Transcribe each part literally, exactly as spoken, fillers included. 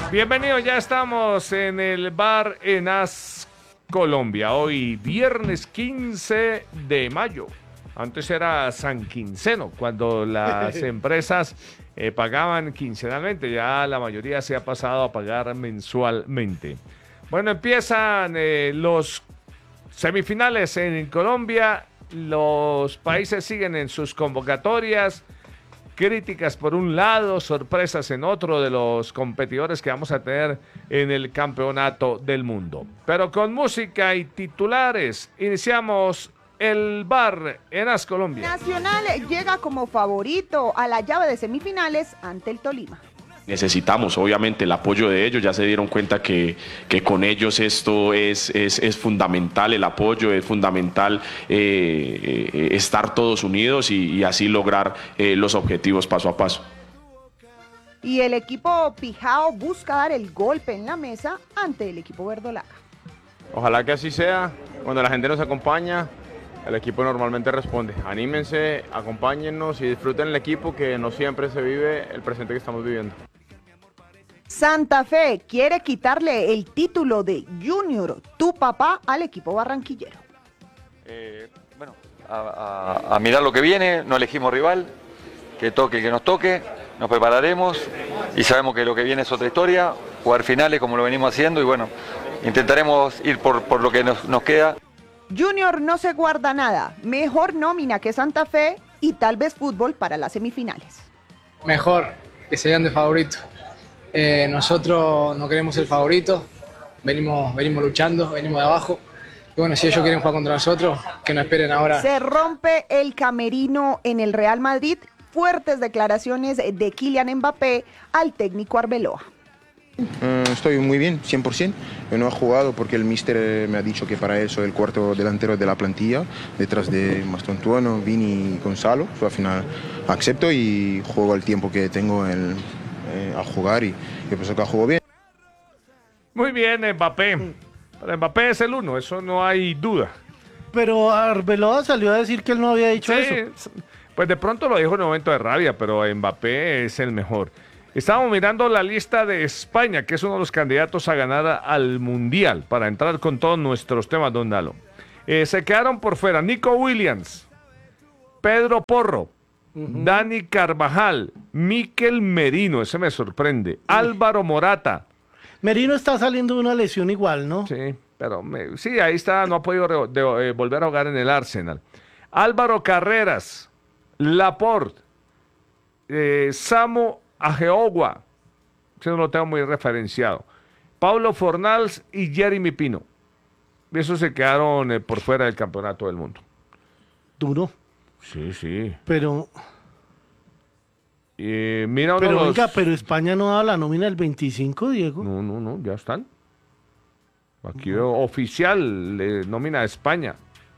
Bienvenidos, ya estamos en el bar en As Colombia. Hoy viernes quince de mayo. Antes era San Quinceno, cuando las empresas eh, pagaban quincenalmente. Ya la mayoría se ha pasado a pagar mensualmente. Bueno, empiezan eh, los semifinales en Colombia. Los países siguen en sus convocatorias. Críticas por un lado, sorpresas en otro de los competidores que vamos a tener en el campeonato del mundo. Pero con música y titulares, iniciamos el bar en As Colombia. Nacional llega como favorito a la llave de semifinales ante el Tolima. Necesitamos obviamente el apoyo de ellos, ya se dieron cuenta que, que con ellos esto es, es, es fundamental, el apoyo es fundamental, eh, eh, estar todos unidos y, y así lograr eh, los objetivos paso a paso. Y el equipo Pijao busca dar el golpe en la mesa ante el equipo verdolaga. Ojalá que así sea, cuando la gente nos acompaña, el equipo normalmente responde. Anímense, acompáñennos y disfruten el equipo, que no siempre se vive el presente que estamos viviendo. Santa Fe quiere quitarle el título de Junior, tu papá, al equipo barranquillero. Eh, bueno, a, a, a mirar lo que viene, no elegimos rival, que toque el que nos toque, nos prepararemos y sabemos que lo que viene es otra historia, jugar finales como lo venimos haciendo y bueno, intentaremos ir por, por lo que nos, nos queda. Junior no se guarda nada, mejor nómina que Santa Fe y tal vez fútbol para las semifinales. Mejor que sean de favorito. Eh, nosotros no queremos ser favoritos, venimos, venimos luchando, venimos de abajo. Y bueno, si ellos quieren jugar contra nosotros, que no esperen ahora. Se rompe el camerino en el Real Madrid, fuertes declaraciones de Kylian Mbappé al técnico Arbeloa. Uh, estoy muy bien, cien por ciento. Yo no he jugado porque el míster me ha dicho que para él soy el cuarto delantero de la plantilla, detrás de Mastontuono, Vini y Gonzalo. So, al final acepto y juego el tiempo que tengo el, eh, a jugar y yo pienso que juego bien. Muy bien, Mbappé. Pero Mbappé es el uno, eso no hay duda. Pero Arbeloa salió a decir que él no había dicho sí, eso. Pues de pronto lo dijo en un momento de rabia, pero Mbappé es el mejor. Estábamos mirando la lista de España, que es uno de los candidatos a ganar al Mundial, para entrar con todos nuestros temas, don Dalo. Eh, se quedaron por fuera Nico Williams, Pedro Porro, uh-huh. Dani Carvajal, Mikel Merino, ese me sorprende, uh-huh. Álvaro Morata. Merino está saliendo de una lesión igual, ¿no? Sí, pero me, sí, ahí está, no ha podido re, de, eh, volver a jugar en el Arsenal. Álvaro Carreras, Laporte, eh, Samu Ajeogua, que no lo tengo muy referenciado, Pablo Fornals y Jeremy Pino. Esos se quedaron eh, por fuera del campeonato del mundo. Duro. Sí, sí. Pero... Eh, mira pero los... venga, pero España no da la nómina del veinticinco, Diego. No, no, no, ya están. Aquí uh-huh. Oficial eh, nómina de España.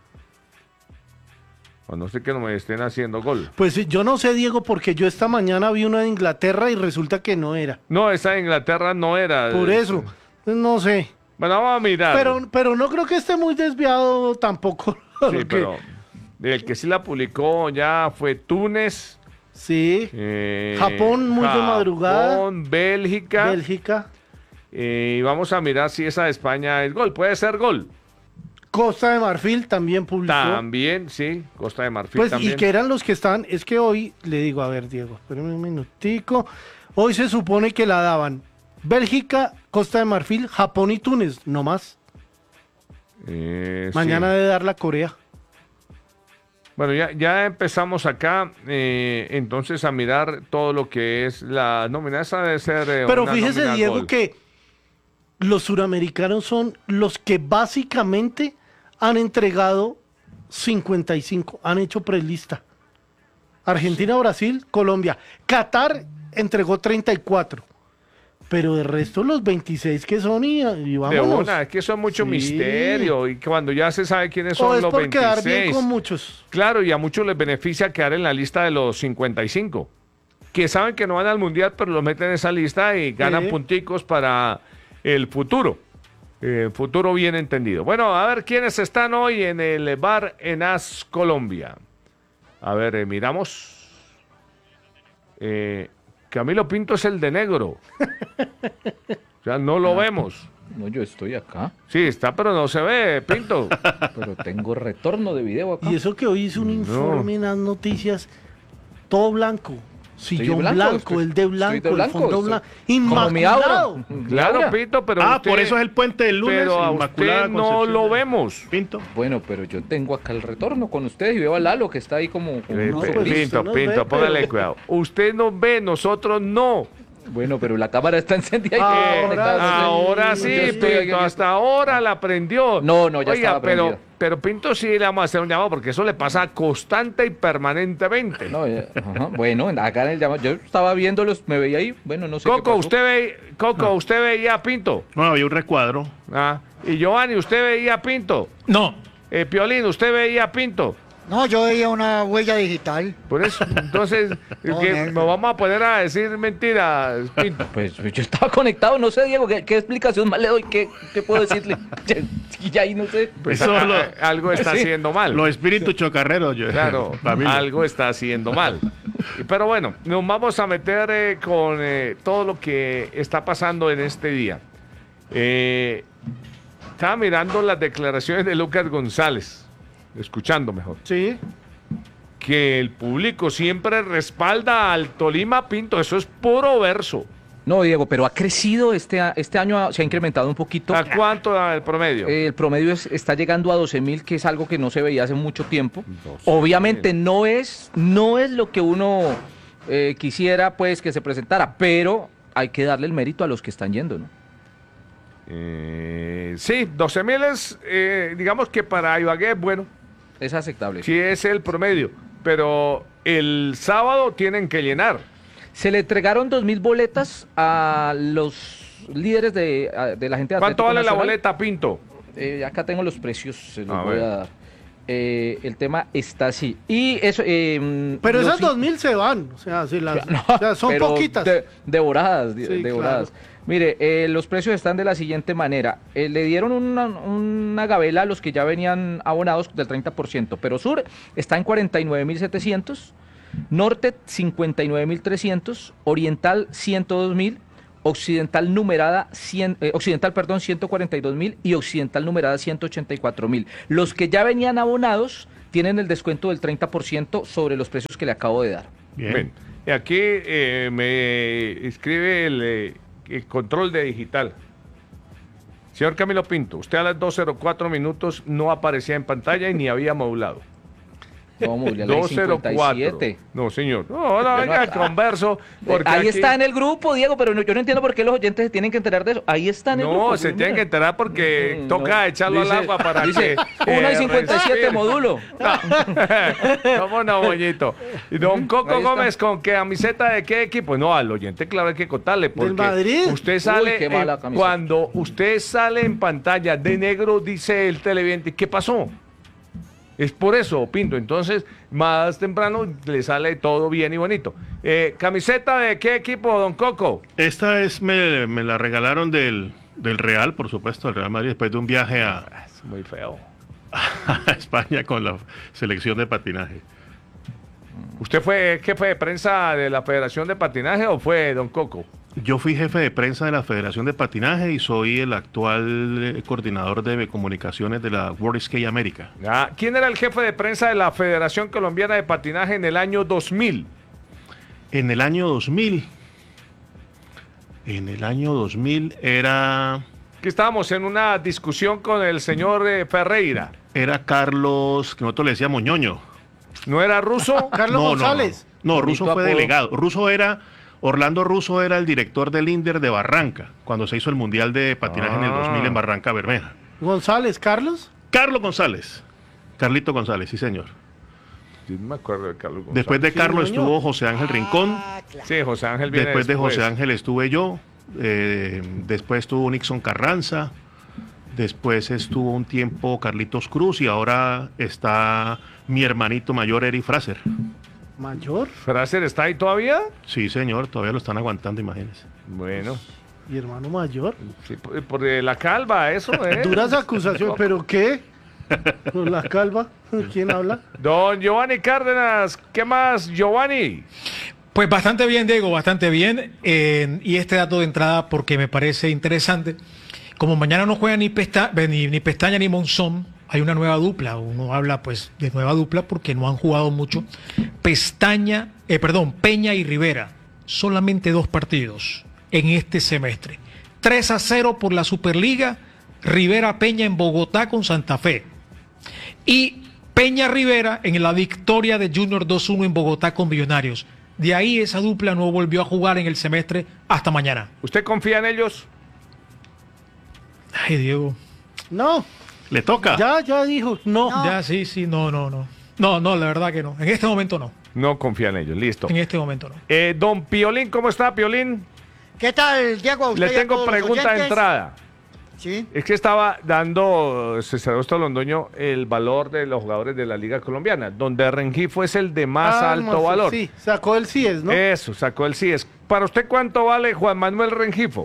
O no sé que no me estén haciendo gol. Pues yo no sé, Diego, porque yo esta mañana vi una de Inglaterra y resulta que no era. No, esa de Inglaterra no era. Por eso, no sé. Bueno, vamos a mirar. Pero, pero no creo que esté muy desviado tampoco. Sí, que... pero el que sí la publicó ya fue Túnez. Sí. Eh, Japón, muy Japón, de madrugada. Japón, Bélgica. Bélgica. Eh, y vamos a mirar si esa de España es gol. Puede ser gol. Costa de Marfil también publicó. También, sí, Costa de Marfil pues, también. Y que eran los que estaban, es que hoy, le digo, a ver, Diego, espérame un minutico, hoy se supone que la daban Bélgica, Costa de Marfil, Japón y Túnez, no más. Eh, Mañana sí. debe dar la Corea. Bueno, ya, ya empezamos acá, eh, entonces, a mirar todo lo que es la nómina. Esa debe ser eh, Pero una fíjese, nómina Diego, gol. que los suramericanos son los que básicamente han entregado cincuenta y cinco, han hecho prelista. Argentina, Brasil, Colombia. Qatar entregó treinta y cuatro. Pero de resto los veintiséis que son y, y vámonos. De una, es que eso es mucho sí. misterio y cuando ya se sabe quiénes son o es los por veintiséis. Quedar bien con muchos. Claro, y a muchos les beneficia quedar en la lista de los cincuenta y cinco. Que saben que no van al Mundial, pero los meten en esa lista y ganan sí. punticos para el futuro. Eh, futuro bien entendido. Bueno, a ver quiénes están hoy en el bar en As Colombia. A ver, eh, miramos. Eh, Camilo Pinto es el de negro. O sea, no lo vemos. No, yo estoy acá, Sí, está, pero no se ve, Pinto. pero tengo retorno de video acá. Y eso que hoy hizo un informe en las noticias, todo blanco. Sillón blanco, blanco, estoy- el de blanco, estoy de el blanco, fondo estoy- blanco. Como mi Inmaculado. aura. Claro, Laura. Pinto, pero Ah, usted, por eso es el puente del lunes. pero a Inmaculada usted no Concepción lo de vemos. Pinto. Bueno, pero yo tengo acá el retorno con ustedes y veo a Lalo que está ahí como... como Eh, un pe- oso feliz. Pinto, nos Pinto, ve, póngale pero- cuidado. Usted nos ve, nosotros no. Bueno, pero la cámara está encendida y Ahora todo conectado. sí. Ahora sí, Yo estoy aquí, Pinto, aquí. hasta ahora la prendió. No, no, ya Oiga, estaba pero, prendida. pero Pinto sí le vamos a hacer un llamado porque eso le pasa constante y permanentemente. No, ya- ajá, bueno, acá en el llamado, yo estaba viéndolos, me veía ahí, bueno, no sé qué Coco, pasó. usted ve, Coco, usted veía a Pinto. No, había un recuadro. Ah, y Giovanni, usted veía a Pinto. No, Eh, Piolín, usted veía a Pinto. no, yo veía una huella digital. Por eso, entonces, No, que negro. nos vamos a poner a decir mentiras, Pinto. Pues yo estaba conectado, no sé, Diego, ¿qué, qué explicación más le doy? ¿Qué, qué puedo decirle? Ya, ya ahí no sé. Pues Eso a- lo- a- algo está Sí. haciendo mal. Los espíritus chocarreros. Yo, Claro, familia. algo está haciendo mal. Y- Pero bueno, nos vamos a meter eh, con eh, todo lo que está pasando en este día. Eh, estaba mirando las declaraciones de Lucas González, escuchando mejor, Sí. que el público siempre respalda al Tolima, Pinto, eso es puro verso. No, Diego, pero ha crecido este, a- este año, ha- se ha incrementado un poquito. ¿A cuánto da el promedio? Eh, el promedio es- está llegando a doce mil, que es algo que no se veía hace mucho tiempo. doce Obviamente no es, no es lo que uno eh, quisiera pues que se presentara, pero hay que darle el mérito a los que están yendo, ¿no? Eh, sí, doce mil es, eh, digamos que para Ibagué es bueno. Es aceptable. Sí, es el promedio. Pero el sábado tienen que llenar. Se le entregaron dos mil boletas a los líderes de, a- de la gente de ¿Cuánto Atlético vale la Nacional. boleta, Pinto? Eh, acá tengo los precios, se los A voy ver. a dar. Eh, el tema está así. Y eso. eh, Pero los esas in- dos mil se van. O sea, si las- No, o sea, son pero poquitas. de- devoradas, de- Sí, devoradas. claro. Mire, eh, los precios están de la siguiente manera. Eh, le dieron una, una gabela a los que ya venían abonados del treinta por ciento, pero Sur está en cuarenta y nueve mil setecientos, Norte cincuenta y nueve mil trescientos, Oriental ciento dos mil, Occidental numerada cien, eh, Occidental, perdón, ciento cuarenta y dos mil y Occidental numerada ciento ochenta y cuatro mil. Los que ya venían abonados tienen el descuento del treinta por ciento sobre los precios que le acabo de dar. Bien. Bien. Y aquí eh, me escribe el, eh, el control de digital. Señor Camilo Pinto, usted a las dos cero cuatro minutos no aparecía en pantalla y ni había modulado. No, Muglia, la dos cero cuatro. cincuenta y siete. No, señor. No, no, Yo venga, no- converso. Porque Ahí aquí- está en el grupo, Diego, pero no- yo no entiendo por qué los oyentes se tienen que enterar de eso. Ahí está en el grupo. No, se sí, tienen que mira. enterar porque Mm, toca no. echarlo Dice- al agua para dice, que... una y eh, cincuenta y siete respire. modulo. No. ¿Cómo no, moñito? Y don Coco Ahí está. Gómez, ¿con qué camiseta de qué equipo? No, al oyente, claro, hay que contarle. Porque Madrid. usted sale, Uy, qué mala eh, camiseta. cuando usted sale en pantalla de negro, dice el televidente, ¿qué pasó? Es por eso, Pinto. Entonces, más temprano le sale todo bien y bonito. Eh, ¿Camiseta de qué equipo, don Coco? Esta es, me, me la regalaron del, del Real, por supuesto, del Real Madrid, después de un viaje a, Es muy feo. a España con la selección de patinaje. ¿Usted fue jefe de prensa de la Federación de Patinaje o fue don Coco? Yo fui jefe de prensa de la Federación de Patinaje y soy el actual eh, coordinador de comunicaciones de la World Skate América. Ah, ¿quién era el jefe de prensa de la Federación Colombiana de Patinaje en el año dos mil? En el año dos mil, en el año dos mil era, Aquí estábamos en una discusión con el señor eh, Ferreira. era Carlos, que nosotros le decíamos ñoño. ¿No era ruso? Carlos No, no, González. No, no, Russo Bonito fue apodo. delegado. Russo era, Orlando Russo era el director del INDER de Barranca, cuando se hizo el Mundial de Patinaje en el Ah. dos mil en Barranca Bermeja. González, Carlos. Carlos González. Carlito González, sí señor. Sí, no me acuerdo de Carlos González. Después de Sí, Carlos ñoño. estuvo José Ángel Rincón. Sí, José Ángel viene Después de después. José Ángel estuve yo. eh, después estuvo Nixon Carranza. Después estuvo un tiempo Carlitos Cruz y ahora está mi hermanito mayor Eric Fraser. Mayor. ¿Fraser está ahí todavía? Sí, señor, todavía lo están aguantando, imagínense. Bueno, Mi hermano mayor. sí, por, por, eh, la calva, eso, ¿eh? Duras acusaciones. ¿Pero qué? ¿Con la calva? ¿Quién habla? Don Giovanni Cárdenas, ¿qué más, Giovanni? Pues bastante bien, Diego, bastante bien. Eh, y este dato de entrada porque me parece interesante. Como mañana no juega ni, Pesta, ni, ni Pestaña ni Monzón, hay una nueva dupla. Uno habla pues de nueva dupla porque no han jugado mucho. Pestaña, eh, perdón, Peña y Rivera. Solamente dos partidos en este semestre. tres a cero por la Superliga. Rivera Peña en Bogotá con Santa Fe. Y Peña Rivera en la victoria de Junior dos uno en Bogotá con Millonarios. De ahí esa dupla no volvió a jugar en el semestre hasta mañana. ¿Usted confía en ellos? Ay, Diego. No. Le toca. Ya, ya dijo, no. no. Ya, sí, sí, no, no, no. No, no, la verdad que no. En este momento no. No confía en ellos, listo. En este momento no. Eh, don Piolín, ¿cómo está, Piolín? ¿Qué tal, Diego? Le tengo pregunta de entrada. Sí. Es que estaba dando César Augusto Londoño el valor de los jugadores de la Liga Colombiana, donde Rengifo es el de más Ah, alto hermoso, valor. Sí, sacó el C I E S, ¿no? Eso, sacó el C I E S. ¿Para usted cuánto vale Juan Manuel Rengifo?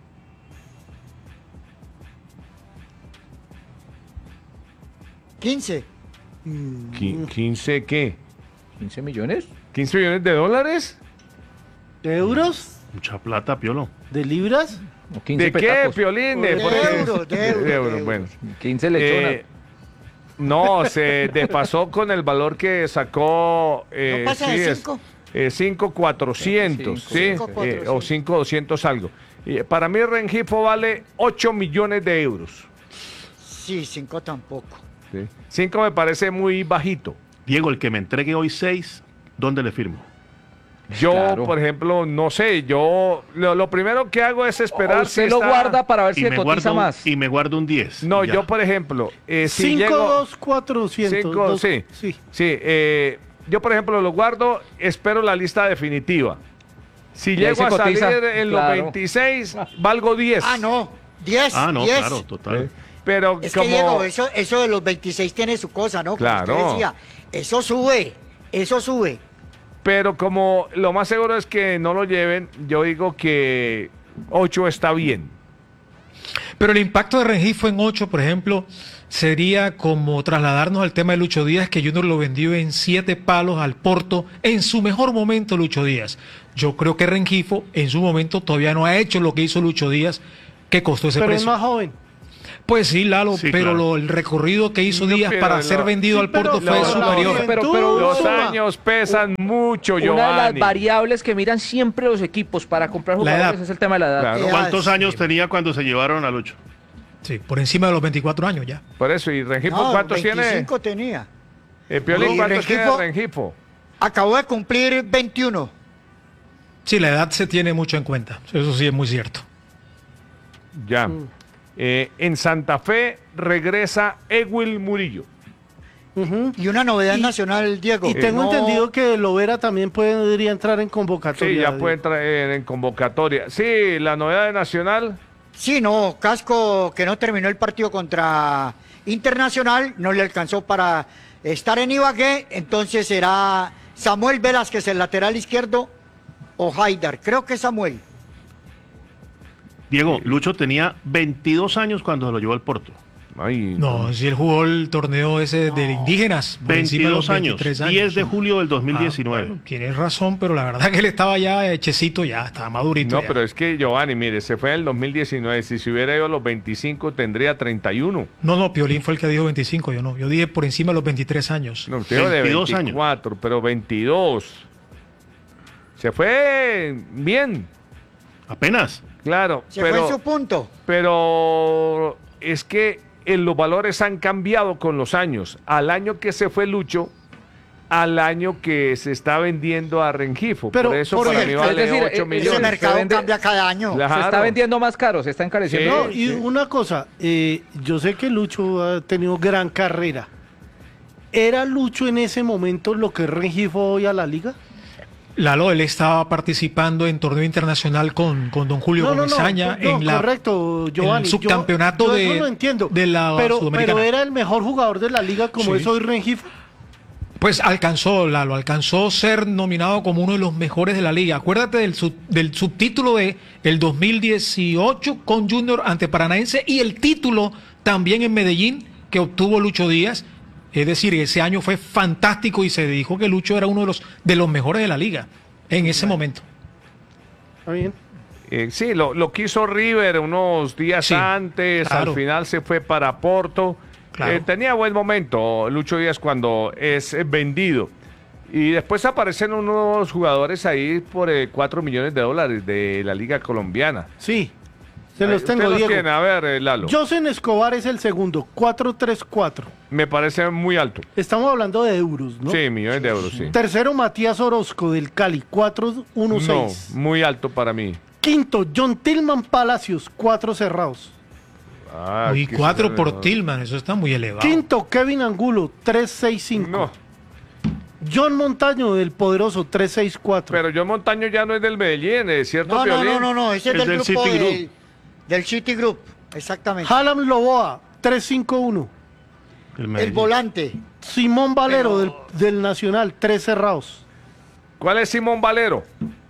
quince. Qui- ¿quince qué? ¿quince millones? ¿quince millones de dólares? ¿De euros? Mucha plata, Piolo. ¿De libras? ¿De qué, Piolín? De Porque- euros, de euros, de euros. bueno. quince lechonas. Eh, no, se desfasó con el valor que sacó. Eh, ¿No pasa sí, de es, cinco? eh, cinco cuatrocientos, Cinco, ¿sí? cinco Eh, cuatrocientos. o cinco doscientos algo. Y para mí Rengifo vale ocho millones de euros. Sí, cinco tampoco. ¿Sí? cinco me parece muy bajito. Diego, el que me entregue hoy seis, ¿dónde le firmo? Yo, Claro. por ejemplo, no sé, yo lo, lo primero que hago es esperar O usted si lo está- guarda para ver si Y le me, cotiza guardo, un- más. y me guardo un diez. No, Ya. yo, por ejemplo, eh, si cinco, llego... dos, cuatrocientos. Cinco, dos- sí. sí. Sí, eh, yo por ejemplo lo guardo, espero la lista definitiva. Si ahí llego se a cotiza, salir en los claro. veintiséis, valgo diez. Ah, no. diez. Ah, no, diez. claro, total. Pero Es que, como... Diego, eso, eso de los veintiséis tiene su cosa, ¿no? Como Claro. usted decía, eso sube, eso sube. Pero como lo más seguro es que no lo lleven, yo digo que ocho está bien. Pero el impacto de Rengifo en ocho, por ejemplo, sería como trasladarnos al tema de Lucho Díaz, que Junior lo vendió en siete palos al Porto en su mejor momento, Lucho Díaz. Yo creo que Rengifo en su momento todavía no ha hecho lo que hizo Lucho Díaz, que costó ese Pero es precio. más joven. Pues sí, Lalo, Sí, pero claro. lo- el recorrido que hizo No, Díaz pero para lo- ser vendido Sí, al Porto pero- fue lo- superior. lo- pero- pero- Los Suma. años pesan mucho, Una de las Giovanni. variables que miran siempre los equipos para comprar La jugadores edad. es el tema de la edad. Claro. ¿Cuántos Sí. años tenía cuando se llevaron a Lucho? Sí, por encima de los veinticuatro años ya. Por eso, ¿y Rengifo No, cuántos tiene? veinticinco tenía. Eh, Piolín, Y ¿cuántos tiene Rengifo- Rengifo? Acabó de cumplir veintiuno. Sí, la edad se tiene mucho en cuenta. Eso sí es muy cierto. Ya. Eh, en Santa Fe regresa Ewil Murillo. Ujú. Y una novedad nacional, Diego. Y tengo No- entendido que Lovera también podría entrar en convocatoria. Sí, ya puede entrar en, en convocatoria. Sí, la novedad de Nacional. Sí, no, Casco, que no terminó el partido contra Internacional, no le alcanzó para estar en Ibagué, entonces será Samuel Velázquez, el lateral izquierdo, o Haidar. Creo que Samuel. Diego, Lucho tenía veintidós años cuando se lo llevó al Porto. Ay, No, si él jugó el torneo ese de indígenas. por encima de los veintidós años, veintitrés diez de julio del dos mil diecinueve. Ah, bueno, tienes razón, pero la verdad que él estaba ya hechecito, ya estaba madurito. No, ya. pero es que Giovanni, mire, se fue en el dos mil diecinueve. Si se hubiera ido a los veinticinco, tendría treinta y uno. No, no, Piolín fue el que dijo veinticinco, yo no. Yo dije por encima de los veintitrés años. No, te digo de veintidós años. veinticuatro, pero veintidós. Se fue bien, Apenas. claro. Se pero, fue en su punto. pero es que eh, los valores han cambiado con los años. Al año que se fue Lucho, al año que se está vendiendo a Rengifo. Pero, por eso por para mí ejemplo, vale es decir, ocho ese Ese millones. mercado Se vende- cambia cada año. Claro. Se está vendiendo más caro, se está encareciendo. No, y una cosa, eh, yo sé que Lucho ha tenido gran carrera. ¿Era Lucho en ese momento lo que es Rengifo hoy a la liga? Lalo, él estaba participando en torneo internacional con, con don Julio No, no, no, Comesaña no, en la, correcto, Giovanni. el subcampeonato yo, yo de, eso lo entiendo, de la pero, Sudamericana. pero era el mejor jugador de la liga como Sí. es hoy Rengifo. Pues alcanzó, Lalo, alcanzó ser nominado como uno de los mejores de la liga. Acuérdate del, sub- del subtítulo de el dos mil dieciocho con Junior ante Paranaense y el título también en Medellín que obtuvo Lucho Díaz. Es decir, ese año fue fantástico y se dijo que Lucho era uno de los, de los mejores de la liga. en ese momento. ¿Está bien? Eh, sí, lo, lo quiso River unos días Sí, antes, claro. al final se fue para Porto. Claro. Eh, tenía buen momento Lucho Díaz cuando es eh, vendido. Y después aparecen unos jugadores ahí por eh, cuatro millones de dólares de la Liga Colombiana. Sí, se los Ahí, tengo, usted los Diego. tiene. A ver, eh, Lalo. José Escobar es el segundo, cuatro tres cuatro. Me parece muy alto. Estamos hablando de euros, ¿no? Sí, millones de euros, sí. Tercero, Matías Orozco del Cali, cuatro uno No, seis. muy alto para mí. Quinto, John Tillman Palacios, cuatro cerrados. Ah, Y aquí cuatro se- por Tillman, eso está muy elevado. Quinto, Kevin Angulo, tres seis cinco. No, John Montaño del Poderoso, tres seis cuatro. pero John Montaño ya no es del Medellín, ¿es cierto, No, no, Piolín? no, no, no, ese es, Es del, del grupo Citigroup. del, del Citigroup, exactamente. Hallam Loboa, tres cinco uno. El El Medellín. volante. Simón Valero Pero- del, del Nacional, tres cerrados. ¿Cuál es Simón Valero?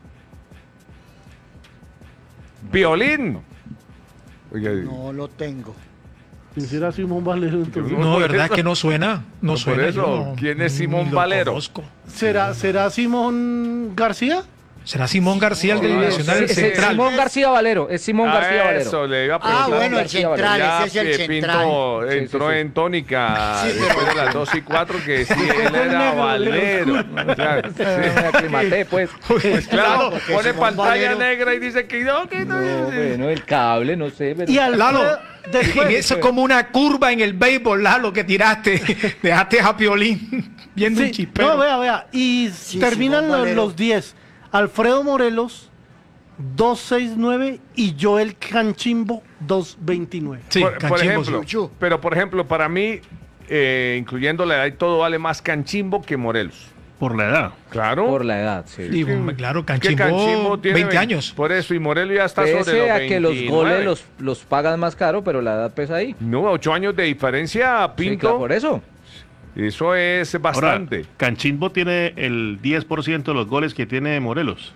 Violín. Oiga, No lo tengo. ¿Quién será Simón Valero entonces? No, por verdad eso. que no suena. No, No, por suena. eso, yo no- ¿quién es Simón ni lo Valero? conozco. ¿Será, ¿Será Simón García? ¿Será Simón García, el del No, Nacional, el sí, sí, central? Simón García Valero, es Simón Ah, García Valero. eso, le iba a Ah, preguntar. bueno, el García central, Ya ese es el que central. Pinto Sí, entró sí, sí. en tónica Sí, después pero- de las dos y cuatro que sí, él el era negro, Valero. O sea, Me sí. aclimaté, pues. Pues claro, porque pone Simón pantalla Valero- negra y dice que no, que no. No, bueno, el cable, no sé, pero... Y al Lalo, después, en eso como una curva en el béisbol, Lalo, que tiraste. Dejaste a Piolín viendo sí, un chispero. no, vea, vea. Y Sí, terminan Simón los, Valero. los diez. Alfredo Morelos, dos seis nueve. Y Joel Canchimbo, dos veintinueve. Sí, por, por Canchimbo, ejemplo, sí. pero por ejemplo, para mí, eh, incluyendo la edad y todo, vale más Canchimbo que Morelos. Por la edad. Claro. Por la edad, sí. Y, claro, Que Canchimbo, Canchimbo tiene veinte veinte años. Por eso, y Morelos ya está sobre Pese los a que los veintinueve. goles los, los pagan más caro, pero la edad pesa ahí. No, ocho años de diferencia, Sí, Pinto. claro, por eso. Eso es Ahora, bastante. Canchimbo tiene el diez por ciento de los goles que tiene Morelos.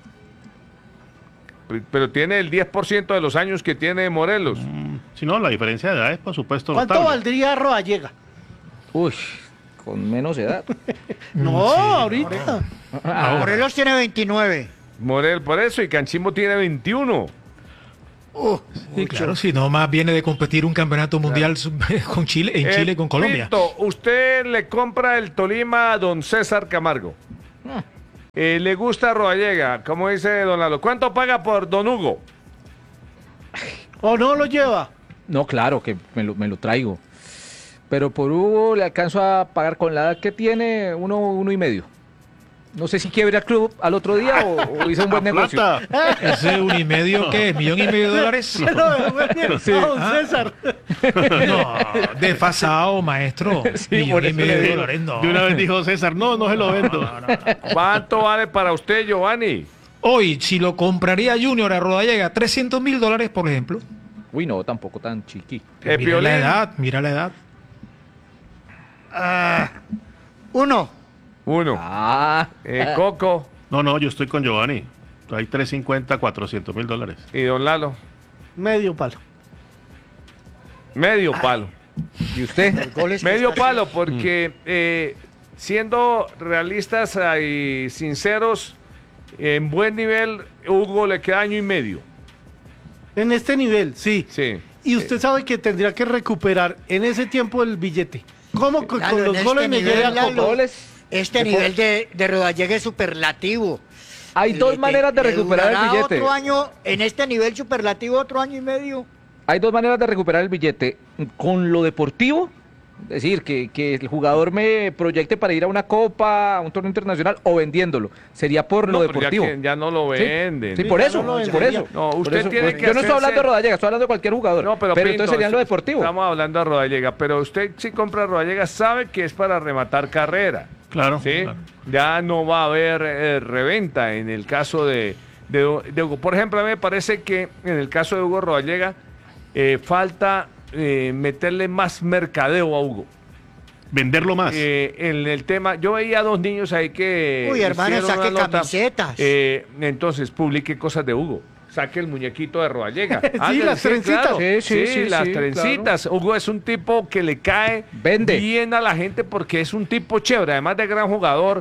Pero tiene el diez por ciento de los años que tiene Morelos. Mm, Si no, la diferencia de edad es, por supuesto, ¿Cuánto notable. valdría Rodallega? Uy, con menos edad. No, ahorita. Ah, Morelos tiene veintinueve. Morel, por eso, y Canchimbo tiene veintiuno. Uh, Sí, claro, si no más viene de competir un campeonato mundial sub- con Chile, en Eh, Chile y con Colombia. Pinto, usted le compra el Tolima a don César Camargo. Eh, le gusta Rodallega, como dice don Lalo. ¿Cuánto paga por don Hugo? ¿O no lo lleva? no, claro, que me lo, me lo traigo. Pero por Hugo le alcanzo a pagar con la edad que tiene uno, uno y medio. No sé si quiebra el club al otro día o, o hice un buen negocio. Plata. Ese un y medio, ¿qué? ¿Millón y medio de dólares? No, devuelve Sí. a don Ah. César. No, desfasado, maestro. Sí, Millón por y eso medio le de digo. dólares, no. De una vez dijo César, no, no se lo vendo. ¿Cuánto vale para usted, Giovanni? Hoy, si lo compraría Junior a Rodallega, trescientos mil dólares, por ejemplo. Uy, no, tampoco tan chiqui. Eh, Mira Piolín. la edad, mira la edad. ah, uno. Uno. Ah, Eh, Coco No, no, yo estoy con Giovanni. Hay trescientos cincuenta, cuatrocientos mil dólares. y don Lalo. Medio palo. Medio palo. ¿y usted? Goles que Medio está- palo, porque eh, siendo realistas y sinceros, en buen nivel, Hugo le queda año y medio. En este nivel, sí. Sí. Y usted sabe que tendría que recuperar en ese tiempo el billete. ¿Cómo con, Lalo, con los en goles este me nivel, llegue a Lalo, Copa? Goles. Este nivel de, de Rodallega es superlativo. Hay Le- dos maneras de le recuperar el durará billete. Otro año, en este nivel superlativo, otro año y medio. Hay dos maneras de recuperar el billete. Con lo deportivo, es decir, que, que el jugador me proyecte para ir a una copa, a un torneo internacional, o vendiéndolo. Sería por No, lo pero ya deportivo. que ya no lo Sí. venden. Sí, por ya eso, no lo por vendería. eso. No, Por usted eso. tiene Pues que yo no estoy hacerse- hablando de Rodallega, estoy hablando de cualquier jugador. No, pero, pero Pinto, entonces serían lo deportivo. Estamos hablando de Rodallega, pero usted si compra Rodallega sabe que es para rematar carrera. Claro. ¿Sí? claro. Ya no va a haber eh, reventa en el caso de, de, de Hugo. Por ejemplo, a mí me parece que en el caso de Hugo Rodallega eh, falta eh, meterle más mercadeo a Hugo. Venderlo más. Eh, en el tema, yo veía dos niños ahí que. Uy, hermano, hicieron saque una nota. camisetas. Eh, entonces, publique cosas de Hugo. Saque el muñequito de Rodallega. Sí, Ándale, las trencitas. claro. Sí, sí, sí, las sí, trencitas. Hugo es un tipo que le cae Vende. bien a la gente porque es un tipo chévere, además de gran jugador.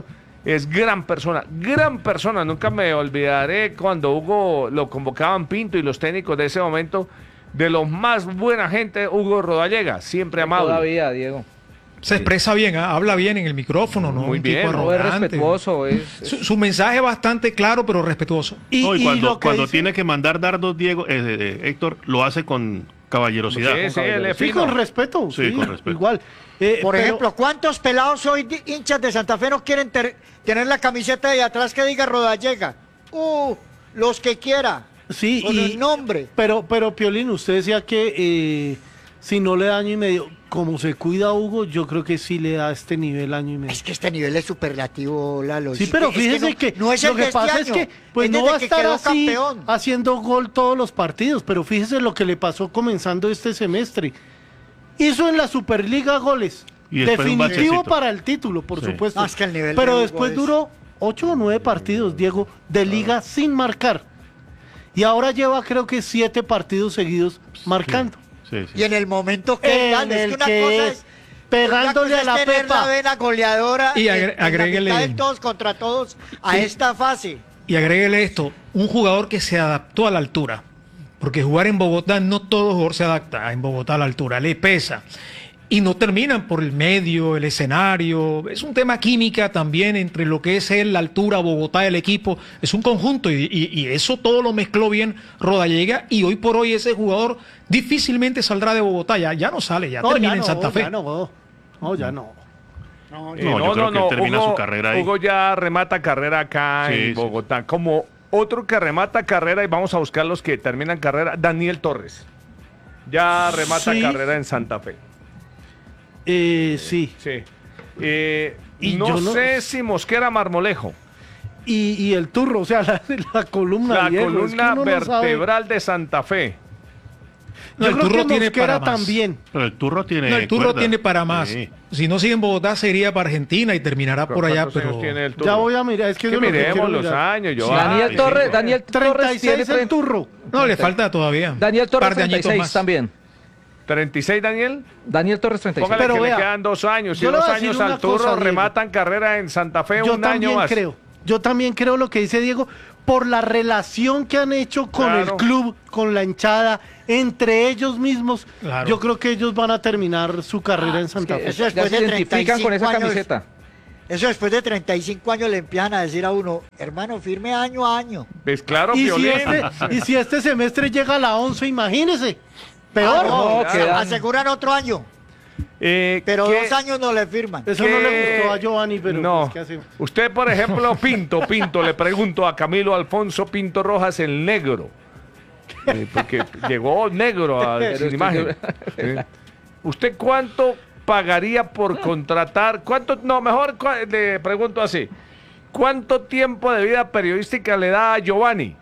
Es gran persona, gran persona. Nunca me olvidaré cuando Hugo lo convocaban Pinto y los técnicos de ese momento, de los más buena gente, Hugo Rodallega, siempre amable. Todavía, Diego. Se expresa bien, ¿eh? Habla bien en el micrófono, ¿no? Muy Un bien. tipo No, es arrogante. respetuoso. Es, Su, su mensaje es bastante claro, pero respetuoso. Y, No, y y cuando, lo que cuando dice- tiene que mandar dardos, Diego, eh, eh, Héctor, lo hace con caballerosidad. Sí, sí, él es Sí, fino. con respeto. Sí, Sí, con respeto. Igual. Eh, Por pero- ejemplo, ¿cuántos pelados hoy di- hinchas de Santa Fe no quieren ter- tener la camiseta de atrás que diga Rodallega? Uh, los que quiera. Sí, Con y- el nombre. Pero, pero Piolín, usted decía que eh, si no le da año y medio, como se cuida Hugo, yo creo que sí le da este nivel año y medio. Es que este nivel es superlativo, Lalo. Sí, Es pero que- es fíjese no, que, no es lo el que de este pasa es año, que pues es no desde va a que estar quedó así campeón. haciendo gol todos los partidos, pero fíjese lo que le pasó comenzando este semestre. Hizo en la Superliga goles. Y después un Definitivo bachecito. para el título, por Sí. supuesto. No, es que el nivel de pero Hugo después es- duró ocho o nueve partidos, Diego, de liga sin marcar. Y ahora lleva creo que siete partidos seguidos marcando. Sí, sí. Y en el momento que En gane, es el que una que cosa es es pegándole una a cosa la es tener pepa. la vena goleadora Y en- agre- en la agréguele- mitad del todos contra todos a Sí. esta fase. Y agréguele esto, un jugador que se adaptó a la altura. Porque jugar en Bogotá, no todo jugador se adapta en Bogotá a la altura, le pesa. Y no terminan por el medio, el escenario. Es un tema química también entre lo que es él, la altura, Bogotá, el equipo. Es un conjunto y, y- y eso todo lo mezcló bien Rodallega. Y hoy por hoy ese jugador difícilmente saldrá de Bogotá. Ya, ya no sale, ya No, termina ya en no, Santa Fe. ya no, no, ya no. No, Eh, No, yo creo que él termina su carrera ahí. Hugo ya remata carrera acá Sí, en sí. Bogotá. Como otro que remata carrera, y vamos a buscar los que terminan carrera, Daniel Torres. Ya remata Sí. carrera en Santa Fe. Eh, sí. Sí. Eh, Y no, yo no- sé si Mosquera Marmolejo. Y, y el turro, o sea, la, la columna, La Diego, es que columna uno no sabe. vertebral de Santa Fe. No, Yo el creo Turro que tiene Mosquera para más. también. Pero el turro tiene. No, el Turro cuerda. tiene para más. Sí. Si no sigue en Bogotá, se iría para Argentina y terminará por allá. ¿Cuántos Pero años tiene el Ya Turro? voy a mirar, es que, Que yo lo que miremos quiero los mirar. años. Yo, Daniel ay, Torres, sí. Daniel Torres treinta y tiene seis el treinta. turro. no, le falta todavía. Daniel Torres Par de treinta y añitos seis más. también. ¿treinta y seis, Daniel? Daniel Torres treinta y seis. Póngale Pero que vea, le quedan dos años. Y yo le dos voy a decir años una al Turro cosa, Diego. rematan carrera en Santa Fe Yo un año también más. creo, yo también creo lo que dice Diego, por la relación que han hecho con Claro. el club, con la hinchada, entre ellos mismos, Claro. yo creo que ellos van a terminar su carrera en Santa Fe. Eso Ya después se de identifican con esa treinta y cinco años. camiseta. Eso después de treinta y cinco años le empiezan a decir a uno, hermano, firme año a año. Pues claro, Y si, Piolín. este, y si este semestre llega a la once, imagínese. Peor. Ah, no, No, se quedan- aseguran otro año, Eh, pero ¿qué- dos años no le firman. Eso no le qué- gustó a Giovanni, pero no. pues, ¿qué hacemos? Usted, por ejemplo, Pinto, Pinto, le pregunto a Camilo Alfonso Pinto Rojas, el negro. Eh, porque llegó negro a Pero sin usted- imagen. Eh, ¿Usted cuánto pagaría por contratar? ¿Cuánto? No, mejor cua- le pregunto así. ¿Cuánto tiempo de vida periodística le da a Giovanni?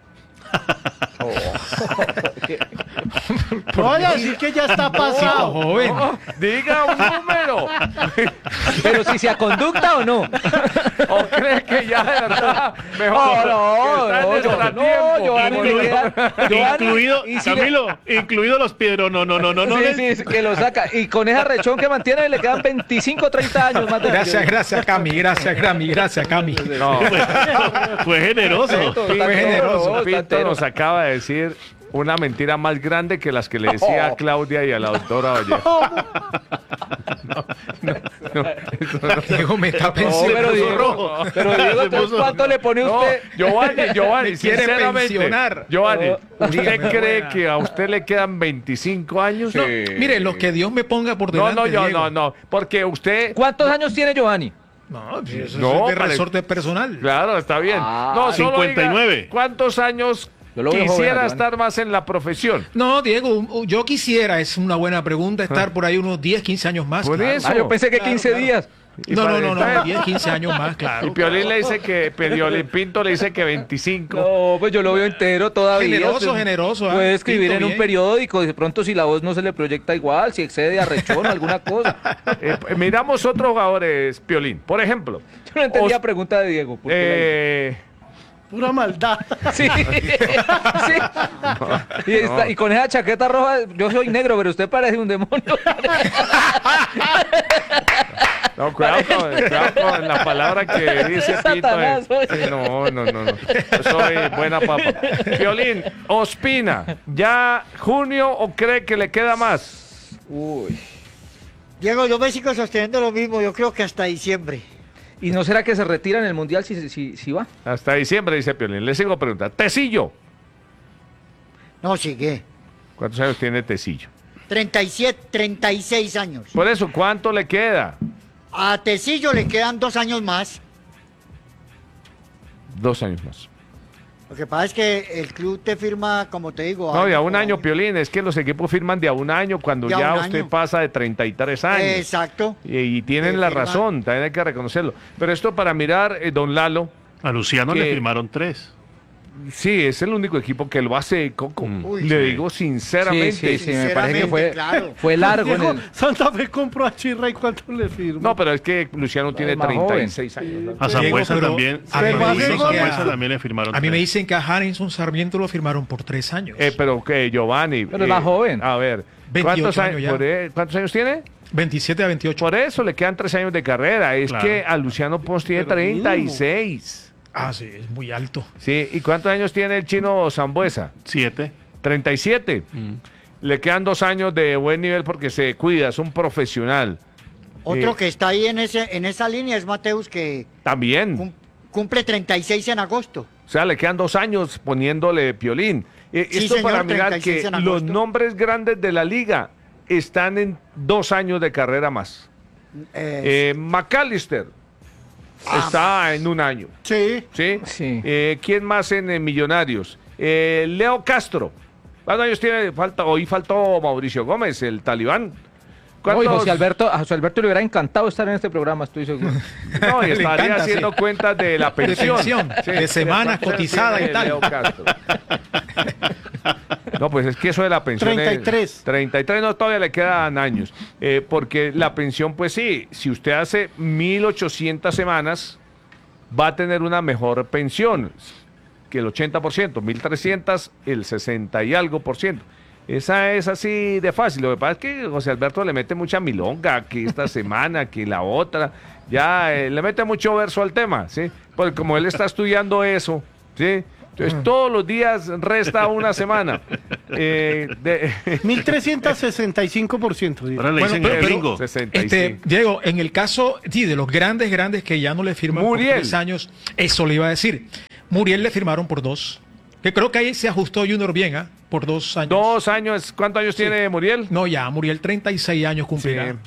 No vaya a decir que ya está pasado. Joven. No, diga un número. Pero si se aconducta o no. ¿O cree que ya de verdad mejor? No, que está en no, no, extratiempo? no, Giovanni le queda. Giovanni, Incluido, y si le- Camilo, incluido los piedros. No, no, no, no, no. Sí, sí, sí, que lo saca. Y con esa rechón que mantiene le quedan veinticinco, treinta años más de Gracias, gracias, Cami. Gracias, Cami. Gracias, Cami. No. Fue generoso. Está Pinto, generoso, está Pinto entero. nos acaba de decir una mentira más grande que las que le decía a Claudia y a la doctora Vallejo. No, no, no, eso no. Diego me está No, pensando. pero Diego, pero Diego, Se entonces, puso- ¿cuánto le pone No, usted? Giovanni, Giovanni, Me quiere sinceramente, pensionar. Giovanni, No, ¿usted dígame, cree buena. que a usted le quedan veinticinco años? No, mire, lo que Dios me ponga por No, delante. no, yo, Diego. no, no, porque usted, ¿Cuántos años tiene Giovanni? No, pues eso No, es de pare- resorte personal. claro, está bien. Ah, No, solo cincuenta y nueve. diga ¿cuántos años Yo lo veo joven a quisiera Giovanni. estar más en la profesión? No, Diego, yo quisiera, es una buena pregunta, estar por ahí unos diez, quince años más. Por claro. eso. Ah, yo pensé que Claro, quince claro. días. Y No, para- no, no, no, diez, quince años más, claro. Y Piolín le dice que, Piolín Pinto le dice que veinticinco. No, pues yo lo veo entero todavía. Generoso, Pues, generoso, ¿ah? Puede escribir Pinto en un bien. periódico, de pronto si la voz no se le proyecta igual, si excede a rechón o alguna cosa. Eh, miramos otros jugadores, Piolín. Por ejemplo, Yo no entendía Os- la pregunta de Diego. ¿por qué eh, Pura maldad. la- Sí, sí. Y, está- y con esa chaqueta roja, yo soy negro, pero usted parece un demonio. No, cuidado con, cuidado con la palabra que dice Pinto. Satanás, eh. Sí, no, no, no, no. Yo soy buena papa. Violín, Ospina, ¿ya junio o cree que le queda más? Uy. Diego, yo me sigo sosteniendo lo mismo, yo creo que hasta diciembre. ¿Y no será que se retira en el Mundial si, si, si va? Hasta diciembre, dice Piolín. Le sigo preguntando. Tecillo. No, sigue. ¿Cuántos años tiene Tecillo? treinta y siete, treinta y seis años. Por eso, ¿cuánto le queda? A Tecillo le quedan dos años más. Dos años más. Lo que pasa es que el club te firma, como te digo... No, de a año un por año, Piolín. Es que los equipos firman de a un año cuando De a ya un usted año. pasa de treinta y tres años. Exacto. Y, y tienen Eh, la firman. razón, también hay que reconocerlo. Pero esto para mirar, eh, don Lalo... A Luciano que- le firmaron tres. Sí, es el único equipo que lo hace, Coco. Uy, Le sí. digo sinceramente. Sí, sí, sí, me parece que fue, claro. fue largo en Diego, el... Santa Fe compró a Chirra y ¿cuánto le firmó? No, pero es que Luciano tiene más treinta y joven. seis años. ¿no? A Sambuesa pero también. a mí me a dicen que Sambuesa a- también le firmaron A mí me tres. dicen que a Harrison Sarmiento lo firmaron por tres años. Eh, pero que Giovanni. Pero es más joven. A ver, veintiocho ¿cuántos años años, ya. por e- ¿cuántos años tiene? veintisiete a veintiocho. Por eso le quedan tres años de carrera. Es Claro. que a Luciano Pons tiene Pero treinta y mínimo. seis. Ah, sí, es muy alto. Sí, ¿y cuántos años tiene el chino Sambuesa? Siete. treinta y siete. Mm. Le quedan dos años de buen nivel porque se cuida, es un profesional. Otro Eh, que está ahí en, ese, en esa línea es Mateus, que También. cum- cumple treinta y seis en agosto. O sea, le quedan dos años poniéndole Piolín. Eh, Sí, esto señor, para mirar treinta y seis que en los agosto. nombres grandes de la liga están en dos años de carrera más. Eh, Eh, McAllister Ah, está en un año. Sí. ¿Sí? Sí. Eh, ¿Quién más en eh, Millonarios? Eh, Leo Castro. ¿Cuántos años tiene? Falta, hoy faltó Mauricio Gómez, el talibán. No, y ¿Cuántos- José Alberto, a José Alberto le hubiera encantado estar en este programa, estoy seguro. No, y Le estaría encanta, haciendo sí. cuentas de la De pensión. pensión, de semanas ¿cuántos años cotizada y tiene tal. Leo Castro? No, pues es que eso de la pensión es- treinta y tres. treinta y tres, no, todavía le quedan años. Eh, porque la pensión, pues sí, si usted hace mil ochocientas semanas, va a tener una mejor pensión que el ochenta por ciento, mil trescientas, el sesenta y algo por ciento. Esa es así de fácil. Lo que pasa es que José Alberto le mete mucha milonga, que esta semana, que la otra. Ya eh, le mete mucho verso al tema, ¿sí? Porque como él está estudiando eso, ¿sí? Entonces todos los días resta una semana. Eh, de, mil trescientos sesenta y cinco por ciento. Diego. Ahora le Bueno, dicen pero- el pero- gringo. sesenta y Este, cinco. Diego, en el caso sí, de los grandes, grandes que ya no le firman Muriel. por tres años, eso le iba a decir. Muriel le firmaron por dos. Que creo que ahí se ajustó Junior bien, ¿ah? Por dos años. Dos años, ¿cuántos años Sí. tiene Muriel? No, ya, Muriel treinta y seis años cumplirá. Sí.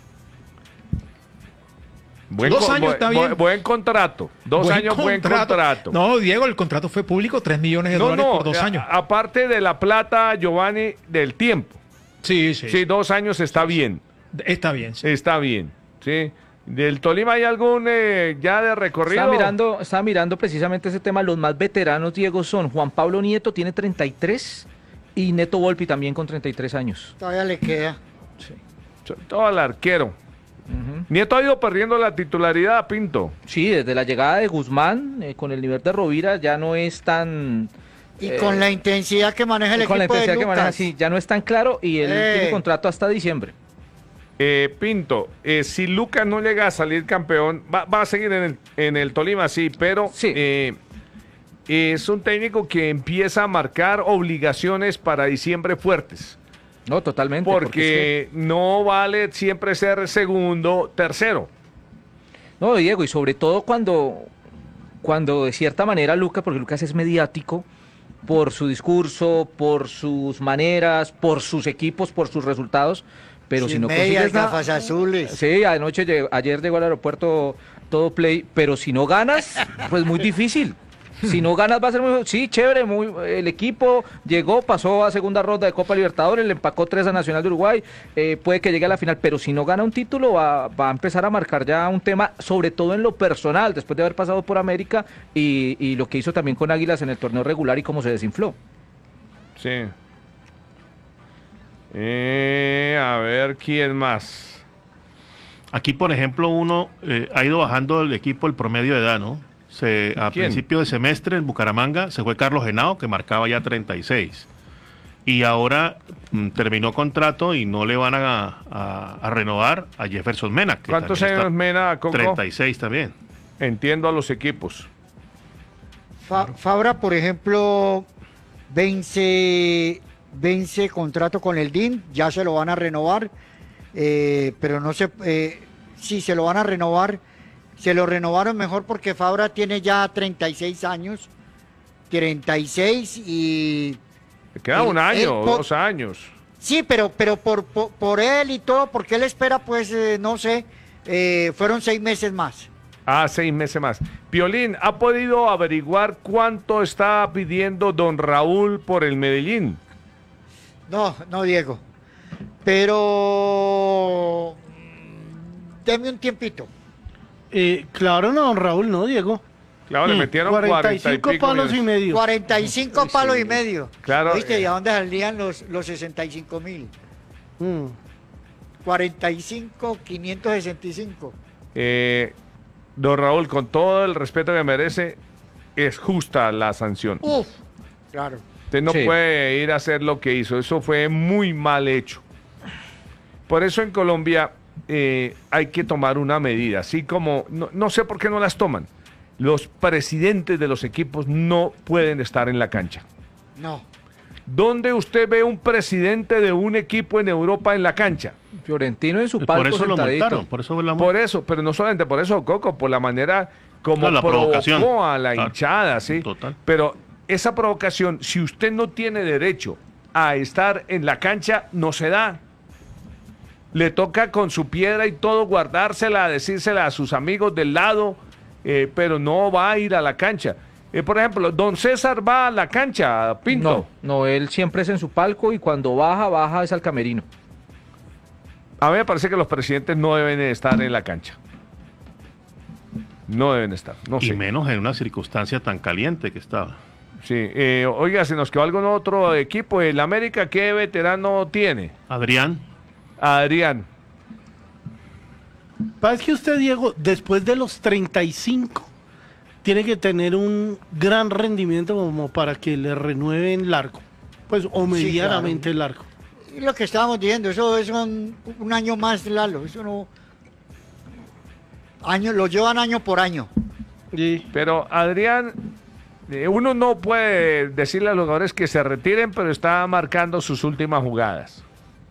Buen, Dos co- años buen- está bien. buen- buen contrato. Dos Buen años, buen contrato. No, Diego, el contrato fue público, tres millones de No, dólares no, por dos a- años. aparte de la plata, Giovanni, del tiempo. Sí, sí. Sí, dos años está bien. Está bien, sí. Está bien. Sí. ¿Del Tolima hay algún eh, ya de recorrido? Estaba mirando, estaba mirando precisamente ese tema. Los más veteranos, Diego, son Juan Pablo Nieto, tiene treinta y tres, y Neto Volpi también con treinta y tres años. Todavía le queda. Sobre todo al arquero. Ujú. Nieto ha ido perdiendo la titularidad, Pinto. Sí, desde la llegada de Guzmán, eh, con el nivel de Rovira, ya no es tan... Y eh, con la intensidad que maneja el con la equipo de intensidad que Lucas. maneja, sí, ya no es tan claro, y él Eh. tiene contrato hasta diciembre. Eh, Pinto, eh, si Lucas no llega a salir campeón, va, va a seguir en el, en el Tolima, sí, pero Sí. eh, es un técnico que empieza a marcar obligaciones para diciembre fuertes. No, totalmente. Porque, es no vale siempre ser segundo, tercero. que- no, Diego, y sobre todo cuando, cuando de cierta manera Lucas, porque Lucas es mediático, por su discurso, por sus maneras, por sus equipos, por sus resultados, pero si Sin no medias, consigues nada... gafas azules. Sí, anoche, llegó- ayer llegó al aeropuerto todo play, pero si no ganas, pues muy difícil. Si no ganas va a ser muy... Sí, chévere, muy, el equipo llegó, pasó a segunda ronda de Copa Libertadores, le empacó tres a Nacional de Uruguay, eh, puede que llegue a la final, pero si no gana un título va, va a empezar a marcar ya un tema, sobre todo en lo personal, después de haber pasado por América y, y lo que hizo también con Águilas en el torneo regular y cómo se desinfló. Sí. Eh, a ver, ¿quién más? Aquí, por ejemplo, uno eh, ha ido bajando el equipo el promedio de edad, ¿no? Se, a ¿Quién? principio de semestre en Bucaramanga se fue Carlos Henao, que marcaba ya treinta y seis. y ahora mm, terminó contrato y no le van a, a, a renovar a Jefferson Mena. Que ¿Cuántos años está Mena, Coco? treinta y seis también. Entiendo a los equipos. Fa- Fabra, por ejemplo, vence, vence contrato con el D I N, ya se lo van a renovar, eh, pero no sé eh, si se lo van a renovar. Se lo renovaron mejor porque Fabra tiene ya treinta y seis años, treinta y seis y... Le queda él- un año él o po- dos años. Sí, pero, pero por, por, por él y todo, porque él espera, pues, eh, no sé, eh, fueron seis meses más. Ah, seis meses más. Piolín, ¿ha podido averiguar cuánto está pidiendo don Raúl por el Medellín? No, no, Diego. Pero... mm, deme un tiempito. Eh, claro, no, don Raúl, no, Diego. Claro, le Mm, metieron cuarenta y cuarenta y cinco pico palos y millones. medio. cuarenta y cinco palos y medio. Claro, ¿Viste? eh. ¿Y a dónde salían los, los sesenta y cinco mil? Mm. cuarenta y cinco, quinientos sesenta y cinco. Eh, don Raúl, con todo el respeto que merece, es justa la sanción. Uf, claro. Usted no Sí. puede ir a hacer lo que hizo. Eso fue muy mal hecho. Por eso en Colombia eh, hay que tomar una medida. Así como, no, no sé por qué no las toman. Los presidentes de los equipos no pueden estar en la cancha. No. ¿Dónde usted ve un presidente de un equipo en Europa en la cancha? Fiorentino en su Por palco eso lo sentadito. multaron, por eso la Por eso, pero no solamente por eso, Coco, por la manera como Claro, la provocó provocación. a la Claro. hinchada, ¿sí? Total. Pero esa provocación, si usted no tiene derecho a estar en la cancha, no se da. Le toca con su piedra y todo guardársela, decírsela a sus amigos del lado, eh, pero no va a ir a la cancha. Eh, por ejemplo, don César va a la cancha, Pinto. No, no, él siempre es en su palco y cuando baja, baja es al camerino. A mí me parece que los presidentes no deben estar en la cancha. No deben estar, no y sé. menos en una circunstancia tan caliente que estaba. Sí, eh, oiga, se nos quedó algún otro equipo. ¿El América qué veterano tiene? Adrián. Adrián. Pasa que usted, Diego, después de los treinta y cinco, tiene que tener un gran rendimiento como para que le renueven largo. Pues, o Sí, medianamente largo. Y lo que estábamos diciendo, eso es un, un año más, Lalo. Eso no... Año, lo llevan año por año. Sí. Pero Adrián, eh, uno no puede decirle a los jugadores que se retiren, pero está marcando sus últimas jugadas.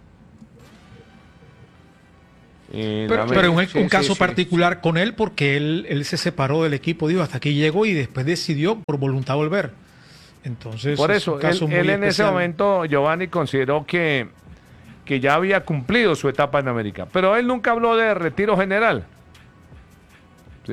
En Pero, América. pero un, un Sí, sí, caso sí. particular con él porque él, él se separó del equipo, digo, hasta aquí llegó y después decidió por voluntad volver. Entonces, Por es eso, un caso él, muy él en ese especial. momento, Giovanni consideró que, que ya había cumplido su etapa en América. Pero él nunca habló de retiro general. ¿Sí?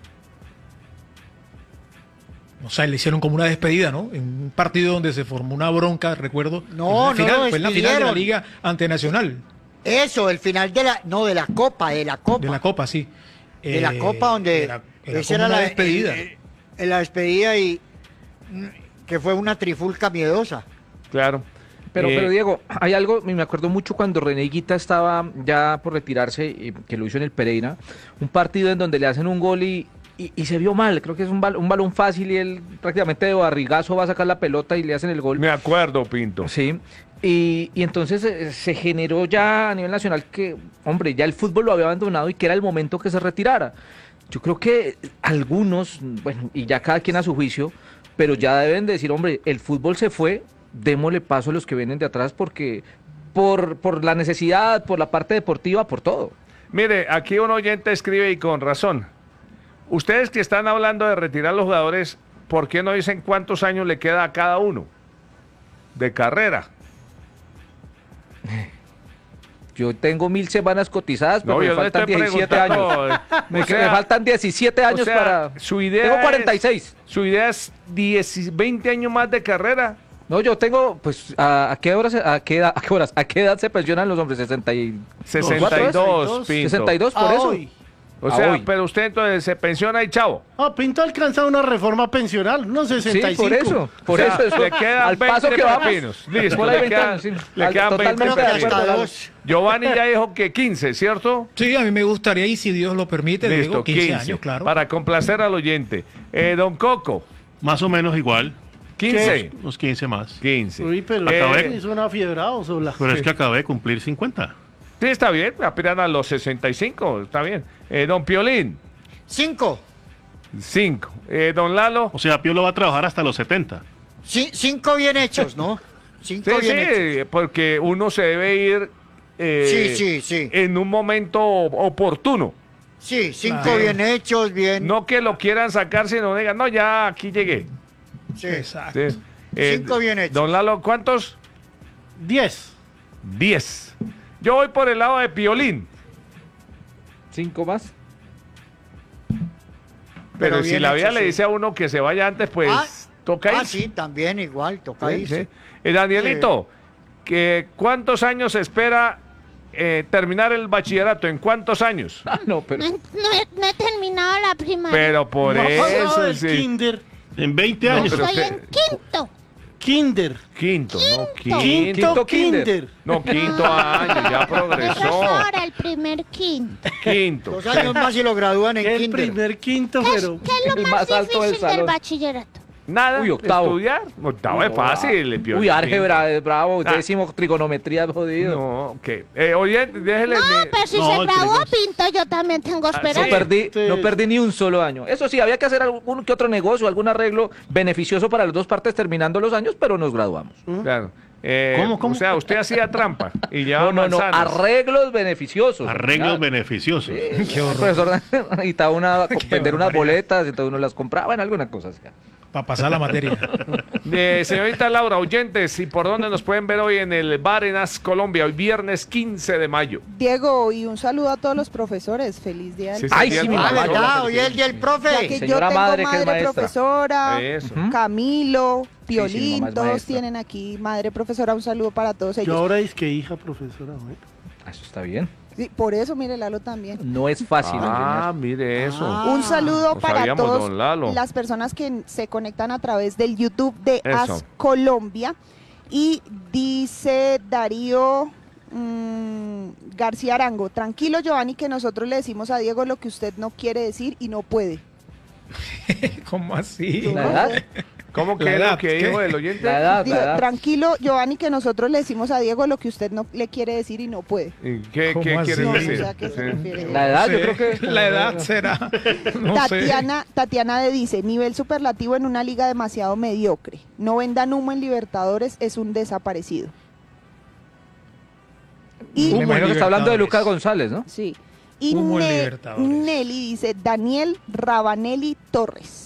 O sea, le hicieron como una despedida, ¿no? En un partido donde se formó una bronca, recuerdo. No, en la no final, lo fue en la final de la despidieron. Liga ante Nacional, Eso, el final de la... No, de la Copa, de la Copa. de la Copa, sí. De la Eh, Copa donde... Era, era esa como era una la despedida. eh, eh, la despedida y... mm, que fue una trifulca miedosa. Claro. Pero, Eh, pero Diego, hay algo, me acuerdo mucho cuando René Higuita estaba ya por retirarse, y que lo hizo en el Pereira, un partido en donde le hacen un gol y, y, y se vio mal, creo que es un, bal- un balón fácil y él prácticamente de barrigazo va a sacar la pelota y le hacen el gol. Me acuerdo, Pinto. Sí, y, y entonces eh, se generó ya a nivel nacional que, hombre, ya el fútbol lo había abandonado y que era el momento que se retirara. Yo creo que algunos, bueno, y ya cada quien a su juicio, pero ya deben decir, hombre, el fútbol se fue, démosle paso a los que vienen de atrás porque por, por la necesidad, por la parte deportiva, por todo. Mire, aquí un oyente escribe y con razón. Ustedes que están hablando de retirar a los jugadores, ¿por qué no dicen cuántos años le queda a cada uno de carrera? Yo tengo mil semanas cotizadas, pero No, me yo le faltan estoy diecisiete años. preguntando, Me, o sea, me faltan diecisiete años o sea, para... su idea Tengo cuarenta y seis. es- su idea es diez, veinte años más de carrera. No, yo tengo, pues, ¿a, a qué horas, a qué edad, a qué horas, a qué edad se pensionan los hombres? sesenta y sesenta y dos, Pinto. sesenta y dos, por A eso. hoy. O A sea, hoy. pero usted entonces se pensiona y chavo. Ah, Pinto alcanza una reforma pensional, unos Sí, sesenta y cinco. por eso, por O sea, eso, eso, le quedan al paso veinte que vamos. pepinos. Listo, Por ahí le veinte quedan- años, sí. le Al- quedan totalmente veinte de Creo que acuerdo, hasta Lalo. dos. Giovanni ya dijo que quince, ¿cierto? Sí, a mí me gustaría, y si Dios lo permite, Listo, digo quince años, claro. Para complacer al oyente. Eh, don Coco, Más o menos igual. quince. Unos quince más. quince. Uy, pero Acabé- es una fiebrado sola. Pero es que acabé de cumplir cincuenta. Sí, está bien, aspiran a los sesenta y cinco, está bien. Eh, don Piolín. Cinco. Cinco. Eh, don Lalo. O sea, Piolo va a trabajar hasta los setenta. Sí, cinco bien hechos, ¿no? Cinco Sí, bien hechos. sí, porque uno se debe ir eh, Sí, sí, sí. en un momento oportuno. Sí, cinco Claro. bien hechos, bien. No que lo quieran sacar, sino digan, no, ya aquí llegué. Sí. Exacto. Sí. Eh, Cinco bien hechos. Don Lalo, ¿cuántos? Diez. Diez. Yo voy por el lado de Piolín. ¿Cinco más? Pero, Pero si bien la vida hecho, le sí. dice a uno que se vaya antes, pues Ah, toca Ah, irse. sí, también igual, toca Sí, irse. sí. Eh, Danielito, que ¿cuántos años espera eh, terminar el bachillerato? ¿En cuántos años? Ah, no, pero... No, he- no he, no he terminado la primaria. Pero por No ha pasado eso del sí. kinder. En veinte No, años. pero Estoy que- en quinto. Kinder. Quinto, no, Quinto, quinto. kinder. kinder. No, quinto año, ya Eso es progresó. ahora el primer quinto. Quinto. Dos años más y lo gradúan en El kinder. primer quinto, ¿Qué es, pero... qué es lo El más, más alto del difícil del salón. bachillerato? Nada, Uy, octavo. estudiar. Octavo es No, fácil. el Piolín. Uy, álgebra es bravo. Ah. Décimo, trigonometría es jodido. No, ok. Eh, oye, déjele... No, mi- pero si No, se el graduó primer- Pinto, yo también tengo Ah, esperanza. No perdí, Sí. no perdí ni un solo año. Eso sí, había que hacer algún que otro negocio, algún arreglo beneficioso para las dos partes terminando los años, pero nos graduamos. Claro. Eh, ¿Cómo, cómo? O sea, usted hacía trampa y ya No, no, no, manzanas. arreglos beneficiosos. Arreglos Claro. beneficiosos. Qué horror. Profesor, necesitaba una, vender unas barbaridad. boletas, entonces uno las compraba en alguna cosa. así. Para pasar la materia. Eh, señorita Laura, oyentes, ¿y por dónde nos pueden ver hoy en el Bar en As Colombia? Hoy viernes quince de mayo. Diego, y un saludo a todos los profesores. Feliz día del Sí, Ay, sí, sí, mi Ah, mamá. ¿verdad? Hoy es el día del Ya profe. que yo Señora tengo madre, madre, que es maestra. profesora, Eso. Camilo, Sí, sí, mi Piolín, mamá es todos maestra. tienen aquí madre profesora. Un saludo para todos ellos. Yo ahora es que hija profesora. ¿no? Ah, Eso está bien. Sí, por eso, mire, Lalo también. No es fácil. Ah, mire eso. Ah. Un saludo no para sabíamos, todos don Lalo. las personas que se conectan a través del YouTube de Eso. As Colombia. Y dice Darío mm, García Arango, tranquilo Giovanni, que nosotros le decimos a Diego lo que usted no quiere decir y no puede. ¿Cómo así? ¿La edad? ¿Cómo La que es edad, lo que ¿qué? dijo el oyente? La edad, Digo, la edad. tranquilo Giovanni, que nosotros le decimos a Diego lo que usted no le quiere decir y no puede. ¿Y ¿Qué, ¿Cómo qué así? quiere No, decir? o sea, ¿qué se Sí. refiere? La edad, yo Sí, creo que... La edad será. No sé. Tatiana, Tatiana de dice, nivel superlativo en una liga demasiado mediocre. No vendan humo en Libertadores, es un desaparecido. Y, Me Humo imagino en que está hablando de Libertadores. Lucas González, ¿no? sí. Y Humo en Ne- Libertadores. Nelly dice, Daniel Rabanelli Torres.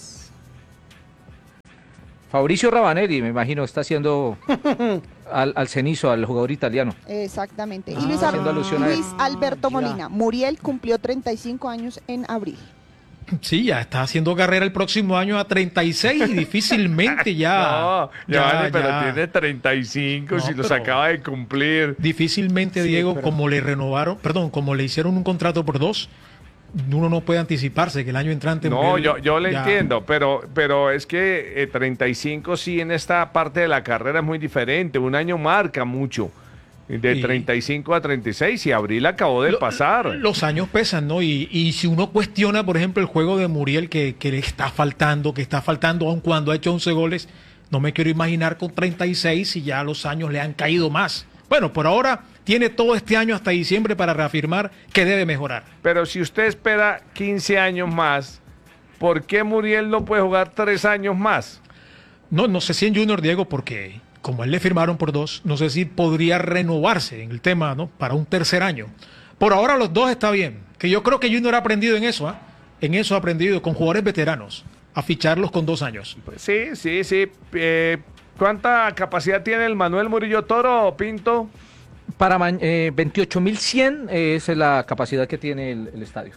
Fabricio Rabanelli, me imagino, está haciendo al, al cenizo, al jugador italiano. Exactamente. Y Ah, Luis, haciendo alusión a él. Luis Alberto ya. Molina. Muriel cumplió treinta y cinco años en abril. Sí, ya está haciendo carrera el próximo año a treinta y seis y difícilmente ya. No, ya, Giovanni, pero ya. tiene treinta y cinco, No, si los pero- acaba de cumplir. Difícilmente, Sí, Diego, pero- como le renovaron, perdón, como le hicieron un contrato por dos, uno no puede anticiparse que el año entrante. No, Muriel yo, yo le ya- entiendo, pero, pero es que eh, treinta y cinco sí en esta parte de la carrera es muy diferente. Un año marca mucho. De Sí. treinta y cinco a treinta y seis y abril acabó de Lo- pasar. Los años pesan, ¿no? Y, y si uno cuestiona, por ejemplo, el juego de Muriel que, que le está faltando, que está faltando aun cuando ha hecho once goles, no me quiero imaginar con treinta y seis si ya los años le han caído más. Bueno, por ahora tiene todo este año hasta diciembre para reafirmar que debe mejorar. Pero si usted espera quince años más, ¿por qué Muriel no puede jugar tres años más? No, no sé si en Junior, Diego, porque como a él le firmaron por dos, no sé si podría renovarse en el tema, ¿no? Para un tercer año. Por ahora los dos está bien. Que yo creo que Junior ha aprendido en eso, ¿ah? En eso ha aprendido, con jugadores veteranos, a ficharlos con dos años. Pues sí, sí, sí. Eh, ¿Cuánta capacidad tiene el Manuel Murillo Toro, Pinto? Para ma- eh, veintiocho mil cien eh, es la capacidad que tiene el, el estadio.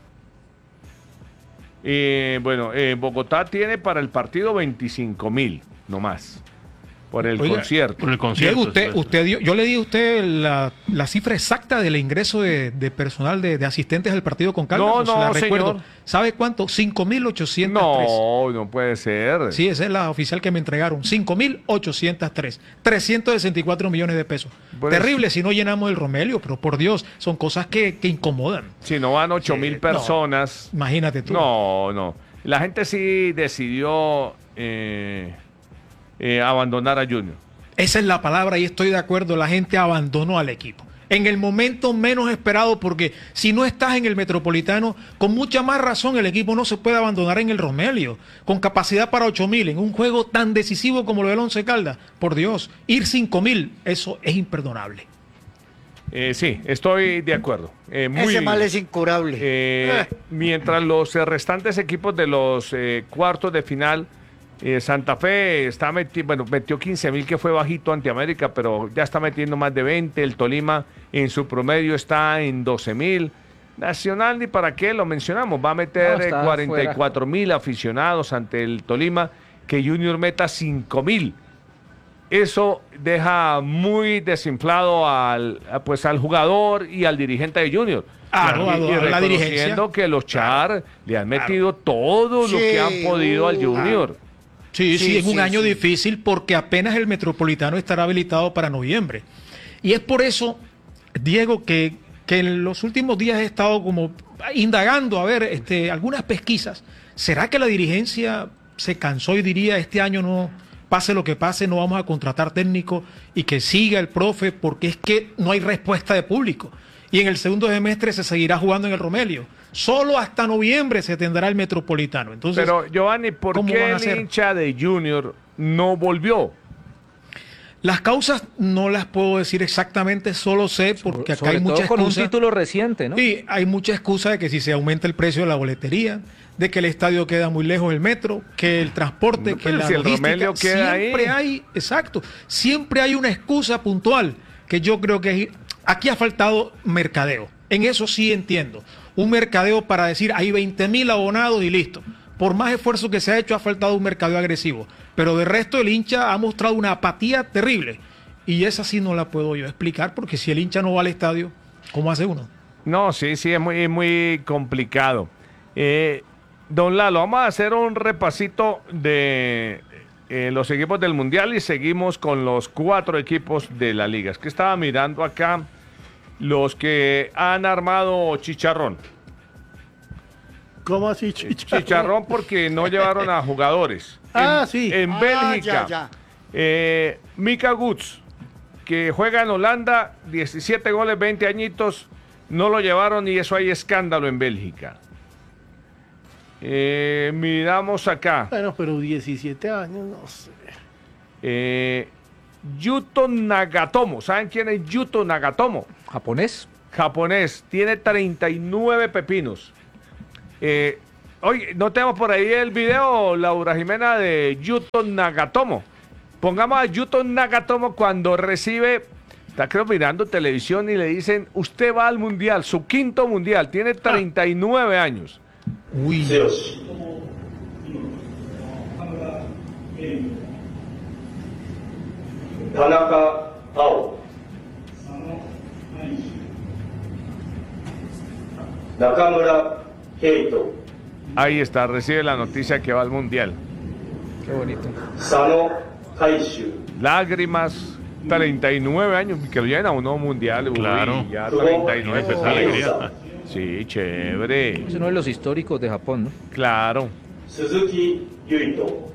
Y bueno, en Bogotá tiene para el partido veinticinco mil, no más. Por el Oiga, concierto. Por el concierto. Diego, usted, sí. usted dio- yo le di a usted la, la cifra exacta del ingreso de, de personal de, de asistentes del partido con Caldas. No, se la no, recuerdo. señor. ¿Sabe cuánto? cinco mil ochocientos tres. No, no puede ser. Sí, esa es la oficial que me entregaron. cinco mil ochocientos tres. trescientos sesenta y cuatro millones de pesos. Pues- Terrible si no llenamos el Romelio, pero por Dios, son cosas que, que incomodan. Si no van ocho mil no. personas. Imagínate tú. No, no. La gente sí decidió eh, eh, abandonar a Junior. Esa es la palabra y estoy de acuerdo, la gente abandonó al equipo. En el momento menos esperado, porque si no estás en el Metropolitano, con mucha más razón el equipo no se puede abandonar en el Romelio, con capacidad para ocho mil, en un juego tan decisivo como lo del Once Caldas. Por Dios, ir cinco mil, eso es imperdonable. Eh, sí, estoy de acuerdo. Eh, muy, Ese mal es incurable. Eh, Eh. Mientras los eh, restantes equipos de los eh, cuartos de final, eh, Santa Fe está meti bueno, metió quince mil, que fue bajito ante América, pero ya está metiendo más de veinte. El Tolima en su promedio está en doce mil. Nacional, ni para qué lo mencionamos, va a meter No, está eh, cuarenta y cuatro mil aficionados ante el Tolima, que Junior meta cinco mil. Eso deja muy desinflado al, pues, al jugador y al dirigente de Junior. Ah, y, no, a- y a la reconociendo dirigencia. que los Char le han metido todo lo Sí, que han podido al uh, Junior. Sí, sí, Sí, es un sí, año sí. difícil porque apenas el Metropolitano estará habilitado para noviembre. Y es por eso, Diego, que, que en los últimos días he estado como indagando a ver este, algunas pesquisas. ¿Será que la dirigencia se cansó y diría este año no, pase lo que pase, no vamos a contratar técnico y que siga el profe porque es que no hay respuesta de público? Y en el segundo semestre se seguirá jugando en el Romelio. Solo hasta noviembre se tendrá el Metropolitano. Entonces, Pero, Giovanni, ¿por ¿cómo qué van a el hacer? hincha de Junior no volvió? las causas no las puedo decir exactamente, solo sé porque acá Sobre hay mucha todo con un excusa. título reciente, ¿no? Sí, hay mucha excusa de que si se aumenta el precio de la boletería, de que el estadio queda muy lejos del metro, que el transporte, No, que pero la si el logística, Romelio queda ahí. siempre hay, exacto, siempre hay una excusa puntual que yo creo que aquí ha faltado mercadeo. En eso sí entiendo. Un mercadeo para decir hay veinte mil abonados y listo. Por más esfuerzo que se ha hecho, ha faltado un mercadeo agresivo. Pero de resto, el hincha ha mostrado una apatía terrible. Y esa sí no la puedo yo explicar, porque si el hincha no va al estadio, ¿cómo hace uno? No, sí, sí, es muy, muy complicado. Eh, don Lalo, vamos a hacer un repasito de eh, los equipos del Mundial y seguimos con los cuatro equipos de la Liga. Es que estaba mirando acá los que han armado chicharrón. ¿Cómo así, chicharrón? Chicharrón porque no llevaron a jugadores. Ah, en, sí. En Ah, Bélgica, ya, ya. eh, Mika Guts, que juega en Holanda, diecisiete goles, veinte añitos, no lo llevaron y eso hay escándalo en Bélgica. Eh, miramos acá. Bueno, pero diecisiete años, no sé. Eh, Yuto Nagatomo, ¿saben quién es Yuto Nagatomo? ¿Japonés? Japonés, tiene treinta y nueve pepinos. Eh, oye, ¿no tenemos por ahí el video, Laura Jimena, de Yuto Nagatomo? Pongamos a Yuto Nagatomo cuando recibe, está creo mirando televisión y le dicen, usted va al mundial, su quinto mundial, tiene treinta y nueve años. Uy. Tanaka Ao, Nakamura Keito, Ahí está, recibe la noticia que va al mundial. Qué bonito. Sano Taishu, Lágrimas, treinta y nueve años, que lo lleven a un nuevo mundial. Uy, Claro. ya treinta y nueve. Esa es la alegría. Sí, chévere. Es uno de los históricos de Japón, ¿no? Claro. Suzuki Yuito,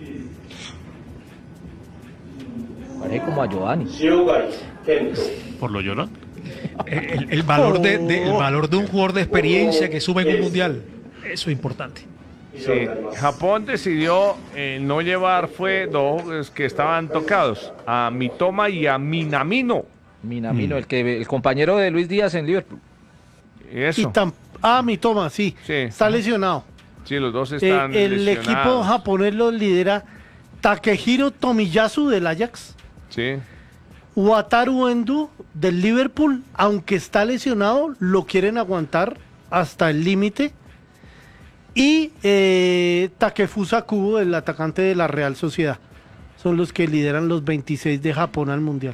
Parece como a Giovanni. Shiogari Kento, ¿Por lo llorón? El, el valor de, de- el valor de un jugador de experiencia que sube en un mundial, eso es importante. Sí, Japón decidió eh, no llevar, fue dos que estaban tocados, a Mitoma y a Minamino. Minamino, el que el compañero de Luis Díaz en Liverpool. Y Eso. tan- ah, mi toma, sí. Sí. Está lesionado. Sí, los dos Eh, están el lesionados. equipo japonés lo lidera Takehiro Tomiyasu del Ajax. Sí. Wataru Endo del Liverpool, aunque está lesionado, lo quieren aguantar hasta el límite. Y eh, Takefusa Kubo, el atacante de la Real Sociedad. Son los que lideran los veintiséis de Japón al Mundial.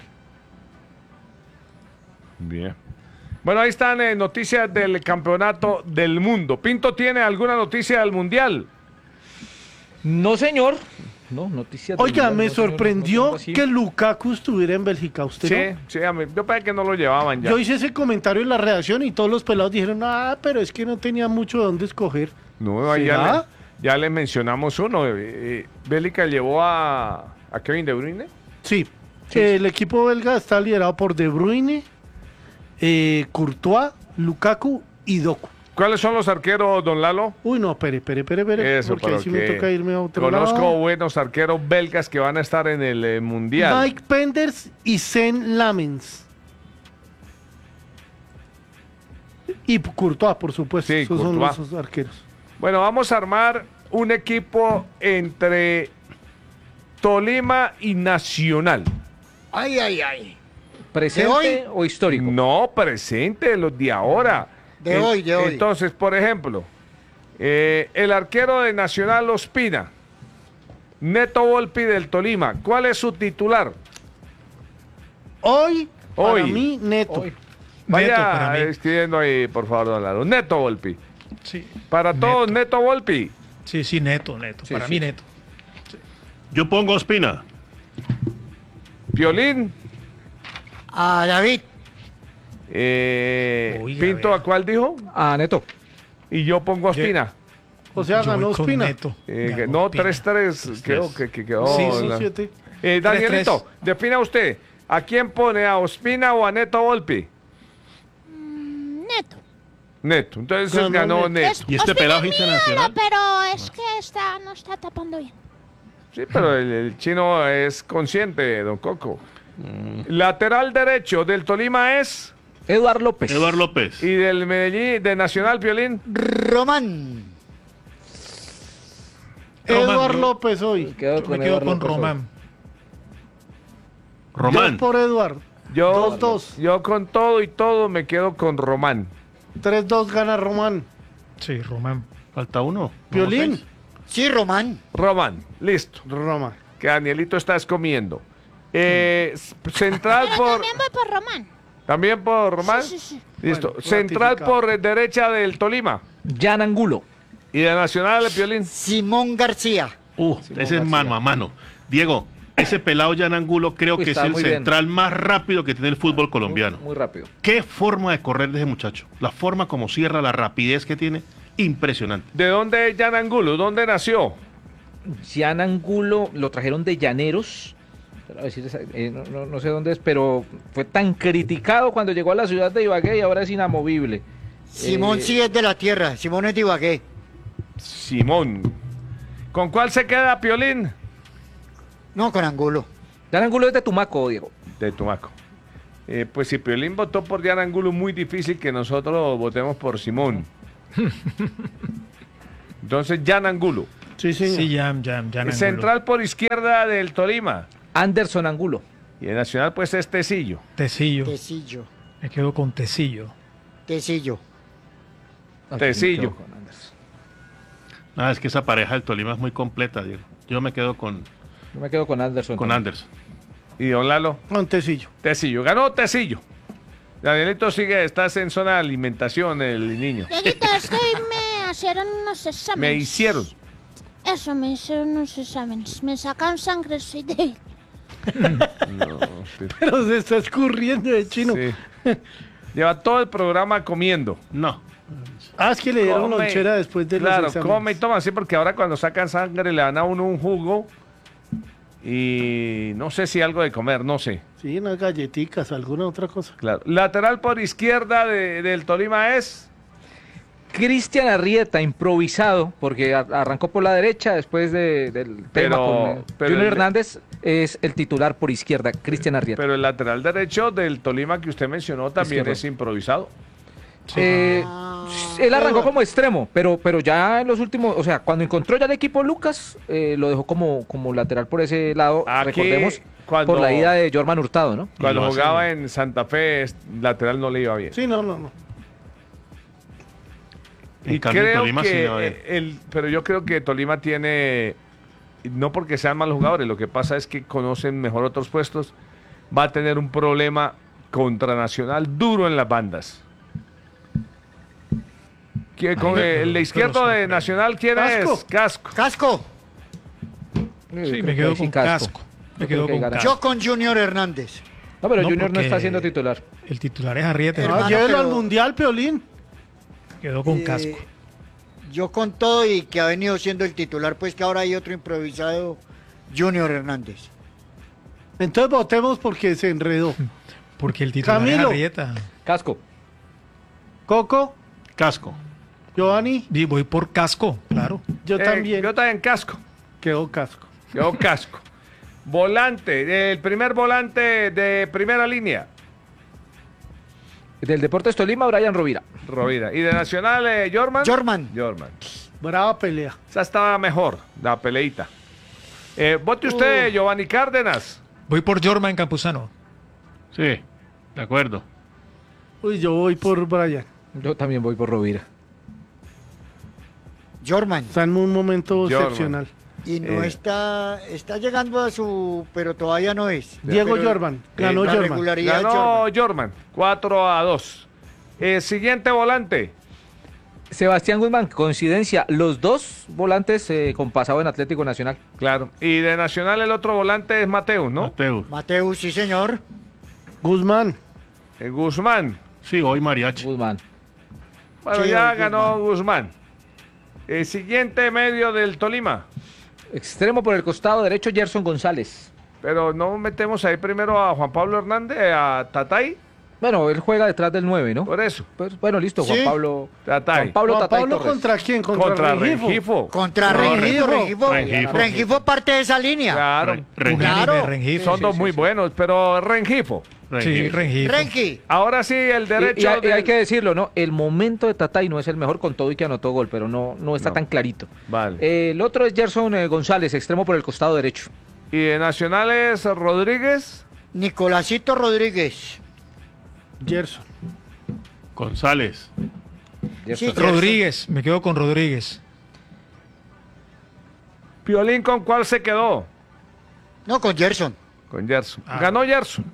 Bien. Bueno, ahí están eh, noticias del campeonato del mundo. ¿Pinto tiene alguna noticia del mundial? No, señor. No, noticias. del Oiga, mundial, me no, señor, sorprendió no tengo así. que Lukaku estuviera en Bélgica. ¿Usted Sí, no? sí, a mí- yo pensé que no lo llevaban ya. Yo hice ese comentario en la redacción y todos los pelados dijeron, ah, pero es que no tenía mucho de dónde escoger. No, ahí ya, ¿Será? le, ya le mencionamos uno. Eh, eh, Bélica llevó a, ¿A Kevin De Bruyne? Sí. El equipo belga está liderado por De Bruyne, eh, Courtois, Lukaku y Doku. ¿Cuáles son los arqueros, don Lalo? Uy, no, pere, pere, pere, pere. Eso, porque ahí sí me porque toca irme a otro conozco lado. buenos arqueros belgas que van a estar en el eh, Mundial. Mike Penders y Sen Lamens. Y Courtois, por supuesto. Sí, Esos son Courtois. los arqueros. Bueno, vamos a armar un equipo entre Tolima y Nacional. Ay, ay, ay. ¿Presente o histórico? No, presente, los de ahora. De En- hoy, de hoy. Entonces, por ejemplo, eh, el arquero de Nacional Ospina, Neto Volpi del Tolima. ¿Cuál es su titular? Hoy, Hoy. para mí, Neto. Neto Vaya para mí. escribiendo ahí, por favor, don Lalo. Neto Volpi. Sí. Para todos, Neto Volpi. Sí, sí, neto, neto. Sí, para sí. mí, neto. Yo pongo Ospina. Piolín. A David. Eh, Oiga, Pinto, vea. ¿a cuál dijo? Ah, Neto. Y yo pongo a Ospina. O sea, Yo ganó voy con Ospina. Neto. Eh, Ganó que- no, Ospina. tres tres. Creo que, que quedó. Sí, la- son siete. Eh, Danielito, defina usted. ¿A quién pone? ¿A Ospina o a Neto Volpi? Mm, Neto. Neto. Entonces Ganó ganó Neto. Neto. Es- ¿Y este Ospina pelado es hincha mi ídolo, Nacional? pero es que está, no está tapando bien. Sí, pero el, el chino es consciente, don Coco. Lateral derecho del Tolima es. Eduardo López. Eduardo López. Y del Medellín, de Nacional, Piolín. Román. Eduardo López hoy. Quedo Yo con me quedo Eduardo con López. Román. Román. Dos por Eduardo. Yo, Dos, dos. yo con todo y todo me quedo con Román. tres dos gana Román. Sí, Román. Falta uno. Piolín. Sí, Román. Román, listo. Román. Que Danielito estás comiendo. Eh, s- central Pero por. también voy por Román. También por Román. Sí, sí, sí. Listo. Bueno, central ratificado. por derecha del Tolima. Jan Angulo. Y de Nacional, el Piolín. Simón García. Uh, ese es mano a mano. Diego, ese pelado Jan Angulo creo Uy, que es está el muy bien. central más rápido que tiene el fútbol colombiano. Muy, muy rápido. Qué forma de correr de ese muchacho. La forma como cierra, la rapidez que tiene, impresionante. ¿De dónde es Jan Angulo? ¿Dónde nació? Jan Angulo lo trajeron de Llaneros. A decir esa- eh, no, no- no sé dónde es, pero fue tan criticado cuando llegó a la ciudad de Ibagué y ahora es inamovible. Simón Eh, sí es de la tierra. Simón es de Ibagué. Simón. ¿Con cuál se queda Piolín? No, con Angulo. Jan Angulo es de Tumaco, Diego. De Tumaco. Eh, pues si Piolín votó por Jan Angulo, muy difícil que nosotros votemos por Simón. Entonces, Jan Angulo. Sí, señor. Sí, Jam, Jam, Jan Angulo. Central por izquierda del Tolima. Anderson Angulo. Y el Nacional, pues es Tecillo. Tecillo. Tecillo. Me quedo con Tecillo. Tecillo. Tecillo. Me quedo con Anderson. Nada, es que esa pareja del Tolima es muy completa, Diego. Yo me quedo con, Yo me quedo con Anderson. con también. Anderson. Y don Lalo, Montecillo. Tecillo. Ganó Tecillo. Danielito sigue, estás en zona de alimentación, el niño. Dieguito, es que hoy me hicieron unos exámenes. Me hicieron. Eso, me hicieron unos exámenes. Me sacaron sangre, soy débil. No, pero- Pero se está escurriendo de chino. sí. Lleva todo el programa comiendo. No. Ah, es que le dieron Come. lonchera después de Claro, los exámenes. come y toma, sí, porque ahora cuando sacan sangre le dan a uno un jugo y no sé si algo de comer, no sé. Sí, unas galletitas, alguna otra cosa. Claro. Lateral por izquierda de- del Tolima es Cristian Arrieta, improvisado, porque a- arrancó por la derecha después de- del Pero- tema con eh, pero Junior el- Hernández, es el titular por izquierda, Cristian Arrieta. pero el lateral derecho del Tolima que usted mencionó también Izquierdo. es improvisado. Eh, él arrancó como extremo, pero, pero ya en los últimos, o sea, cuando encontró ya el equipo Lucas, eh, lo dejó como, como lateral por ese lado, Aquí, recordemos, cuando- por la ida de Jorman Hurtado, ¿no? Cuando lo hace jugaba en Santa Fe, es- lateral no le iba bien. Sí, no, no, no. En Y cambio, creo Tolima sí que le va bien. el, pero yo creo que Tolima tiene, no porque sean malos jugadores, lo que pasa es que conocen mejor otros puestos, va a tener un problema contra Nacional duro en las bandas. ¿Quién- con Ay, el, pero- el izquierdo pero de sorprende. Nacional, ¿quién Casco. es? Casco. Casco. Sí, me quedo con Casco. Me quedo con Casco. Yo con Junior Hernández. No, pero No, Junior no porque- está siendo titular. El titular es Arrieta. Hermano, Ah, llévelo al pero- Mundial, Piolín. Quedó con Eh, Casco. Yo con todo y que ha venido siendo el titular, pues que ahora hay otro improvisado, Junior Hernández. Entonces votemos porque se enredó. Porque el titular es Camilo. Arrieta. Casco. Coco. Casco. Giovanni. Y voy por Casco, claro. Yo Eh, también. Yo también casco. Quedó Casco. Quedó casco. Volante, el primer volante de primera línea. Del Deportes Tolima, Brian Rovira. Rovira. Y de Nacional, eh, Jorman. Jorman. Jorman. Brava pelea. Esa estaba mejor, la peleita. Eh, vote usted, Uh. Giovanni Cárdenas. Voy por Jorman Campuzano. Sí, de acuerdo. Uy, yo voy por Brian. Yo también voy por Rovira. Jorman. Está en un momento Jorman. excepcional. Y no Eh. está, está llegando a su, pero todavía no es. Diego Pero Jorman. Ganó la Jorman. regularidad de Ganó Jorman. Jorman, cuatro a dos. Eh, siguiente volante. Sebastián Guzmán, coincidencia, los dos volantes eh, con pasado en Atlético Nacional. Claro. Y de Nacional el otro volante es Mateus, ¿no? Mateo. Mateus, sí señor. Guzmán. Eh, Guzmán. Sí, hoy mariachi. Guzmán. Bueno, Sí, ya Guzmán. ganó Guzmán. El siguiente medio del Tolima. Extremo por el costado derecho, Gerson González. Pero no metemos ahí primero a Juan Pablo Hernández, a Tatay. Bueno, él juega detrás del nueve, ¿no? Por eso. Pues, bueno, listo, Juan Sí. Pablo. Tatay. Juan Pablo Juan Tatay Pablo Torres. contra quién? Contra, Contra Rengifo. Rengifo. Contra No, Rengifo. Rengifo. Rengifo. Rengifo. Rengifo parte de esa línea. Claro. Re- Rengifo. Claro. Unánime, Rengifo. Son Sí, dos sí, muy sí. buenos, pero Rengifo. Sí, Rengifo. Rengifo. Rengi. Ahora sí, el Y, derecho. y hay, y del- hay que decirlo, ¿no? El momento de Tatay no es el mejor con todo y que anotó gol, pero no, no está No. tan clarito. Vale. Eh, el otro es Gerson eh, González, extremo por el costado derecho. Y de Nacional es Rodríguez. Nicolásito Rodríguez. Gerson. González. Gerson. Sí, Gerson. Rodríguez, me quedo con Rodríguez. Piolín, ¿con cuál se quedó? No, con Gerson. Con Gerson. Ah. Ganó Gerson.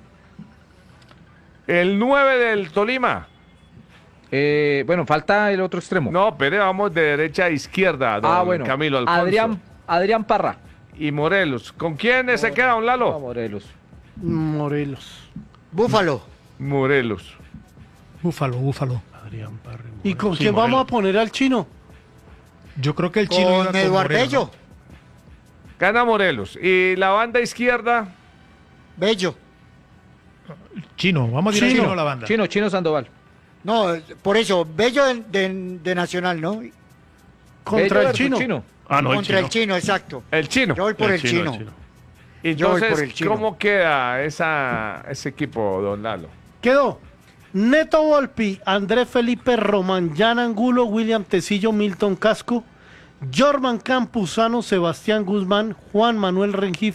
El nueve del Tolima. Eh, bueno, falta el otro extremo. No, pero vamos de derecha a izquierda, don ah, bueno. Camilo Alfonso. Adrián, Adrián Parra. Y Morelos. ¿Con quién se queda, don No, Lalo? Morelos. Morelos. Búfalo. Morelos. Búfalo, Búfalo. Adrián Parra. ¿Y con Sí, quién vamos Morelos. a poner al chino? Yo creo que el chino iba Con Eduardo Moreno, Bello. ¿no? Gana Morelos. Y la banda izquierda, Bello. Chino, vamos a decir Chino. chino a la banda. Chino, Chino Sandoval. No, por eso, Bello de, de- de Nacional, ¿no? Contra Bello el versus chino. Chino. Ah, no, el Contra chino. el chino, exacto. el chino. Yo voy por el, El chino. chino, el chino. Yo voy Entonces, por el chino. ¿cómo queda esa, ese equipo, don Lalo? Quedó Neto Volpi, Andrés Felipe Román, Jan Angulo, William Tecillo, Milton Casco, Jorman Campuzano, Sebastián Guzmán, Juan Manuel Rengifo.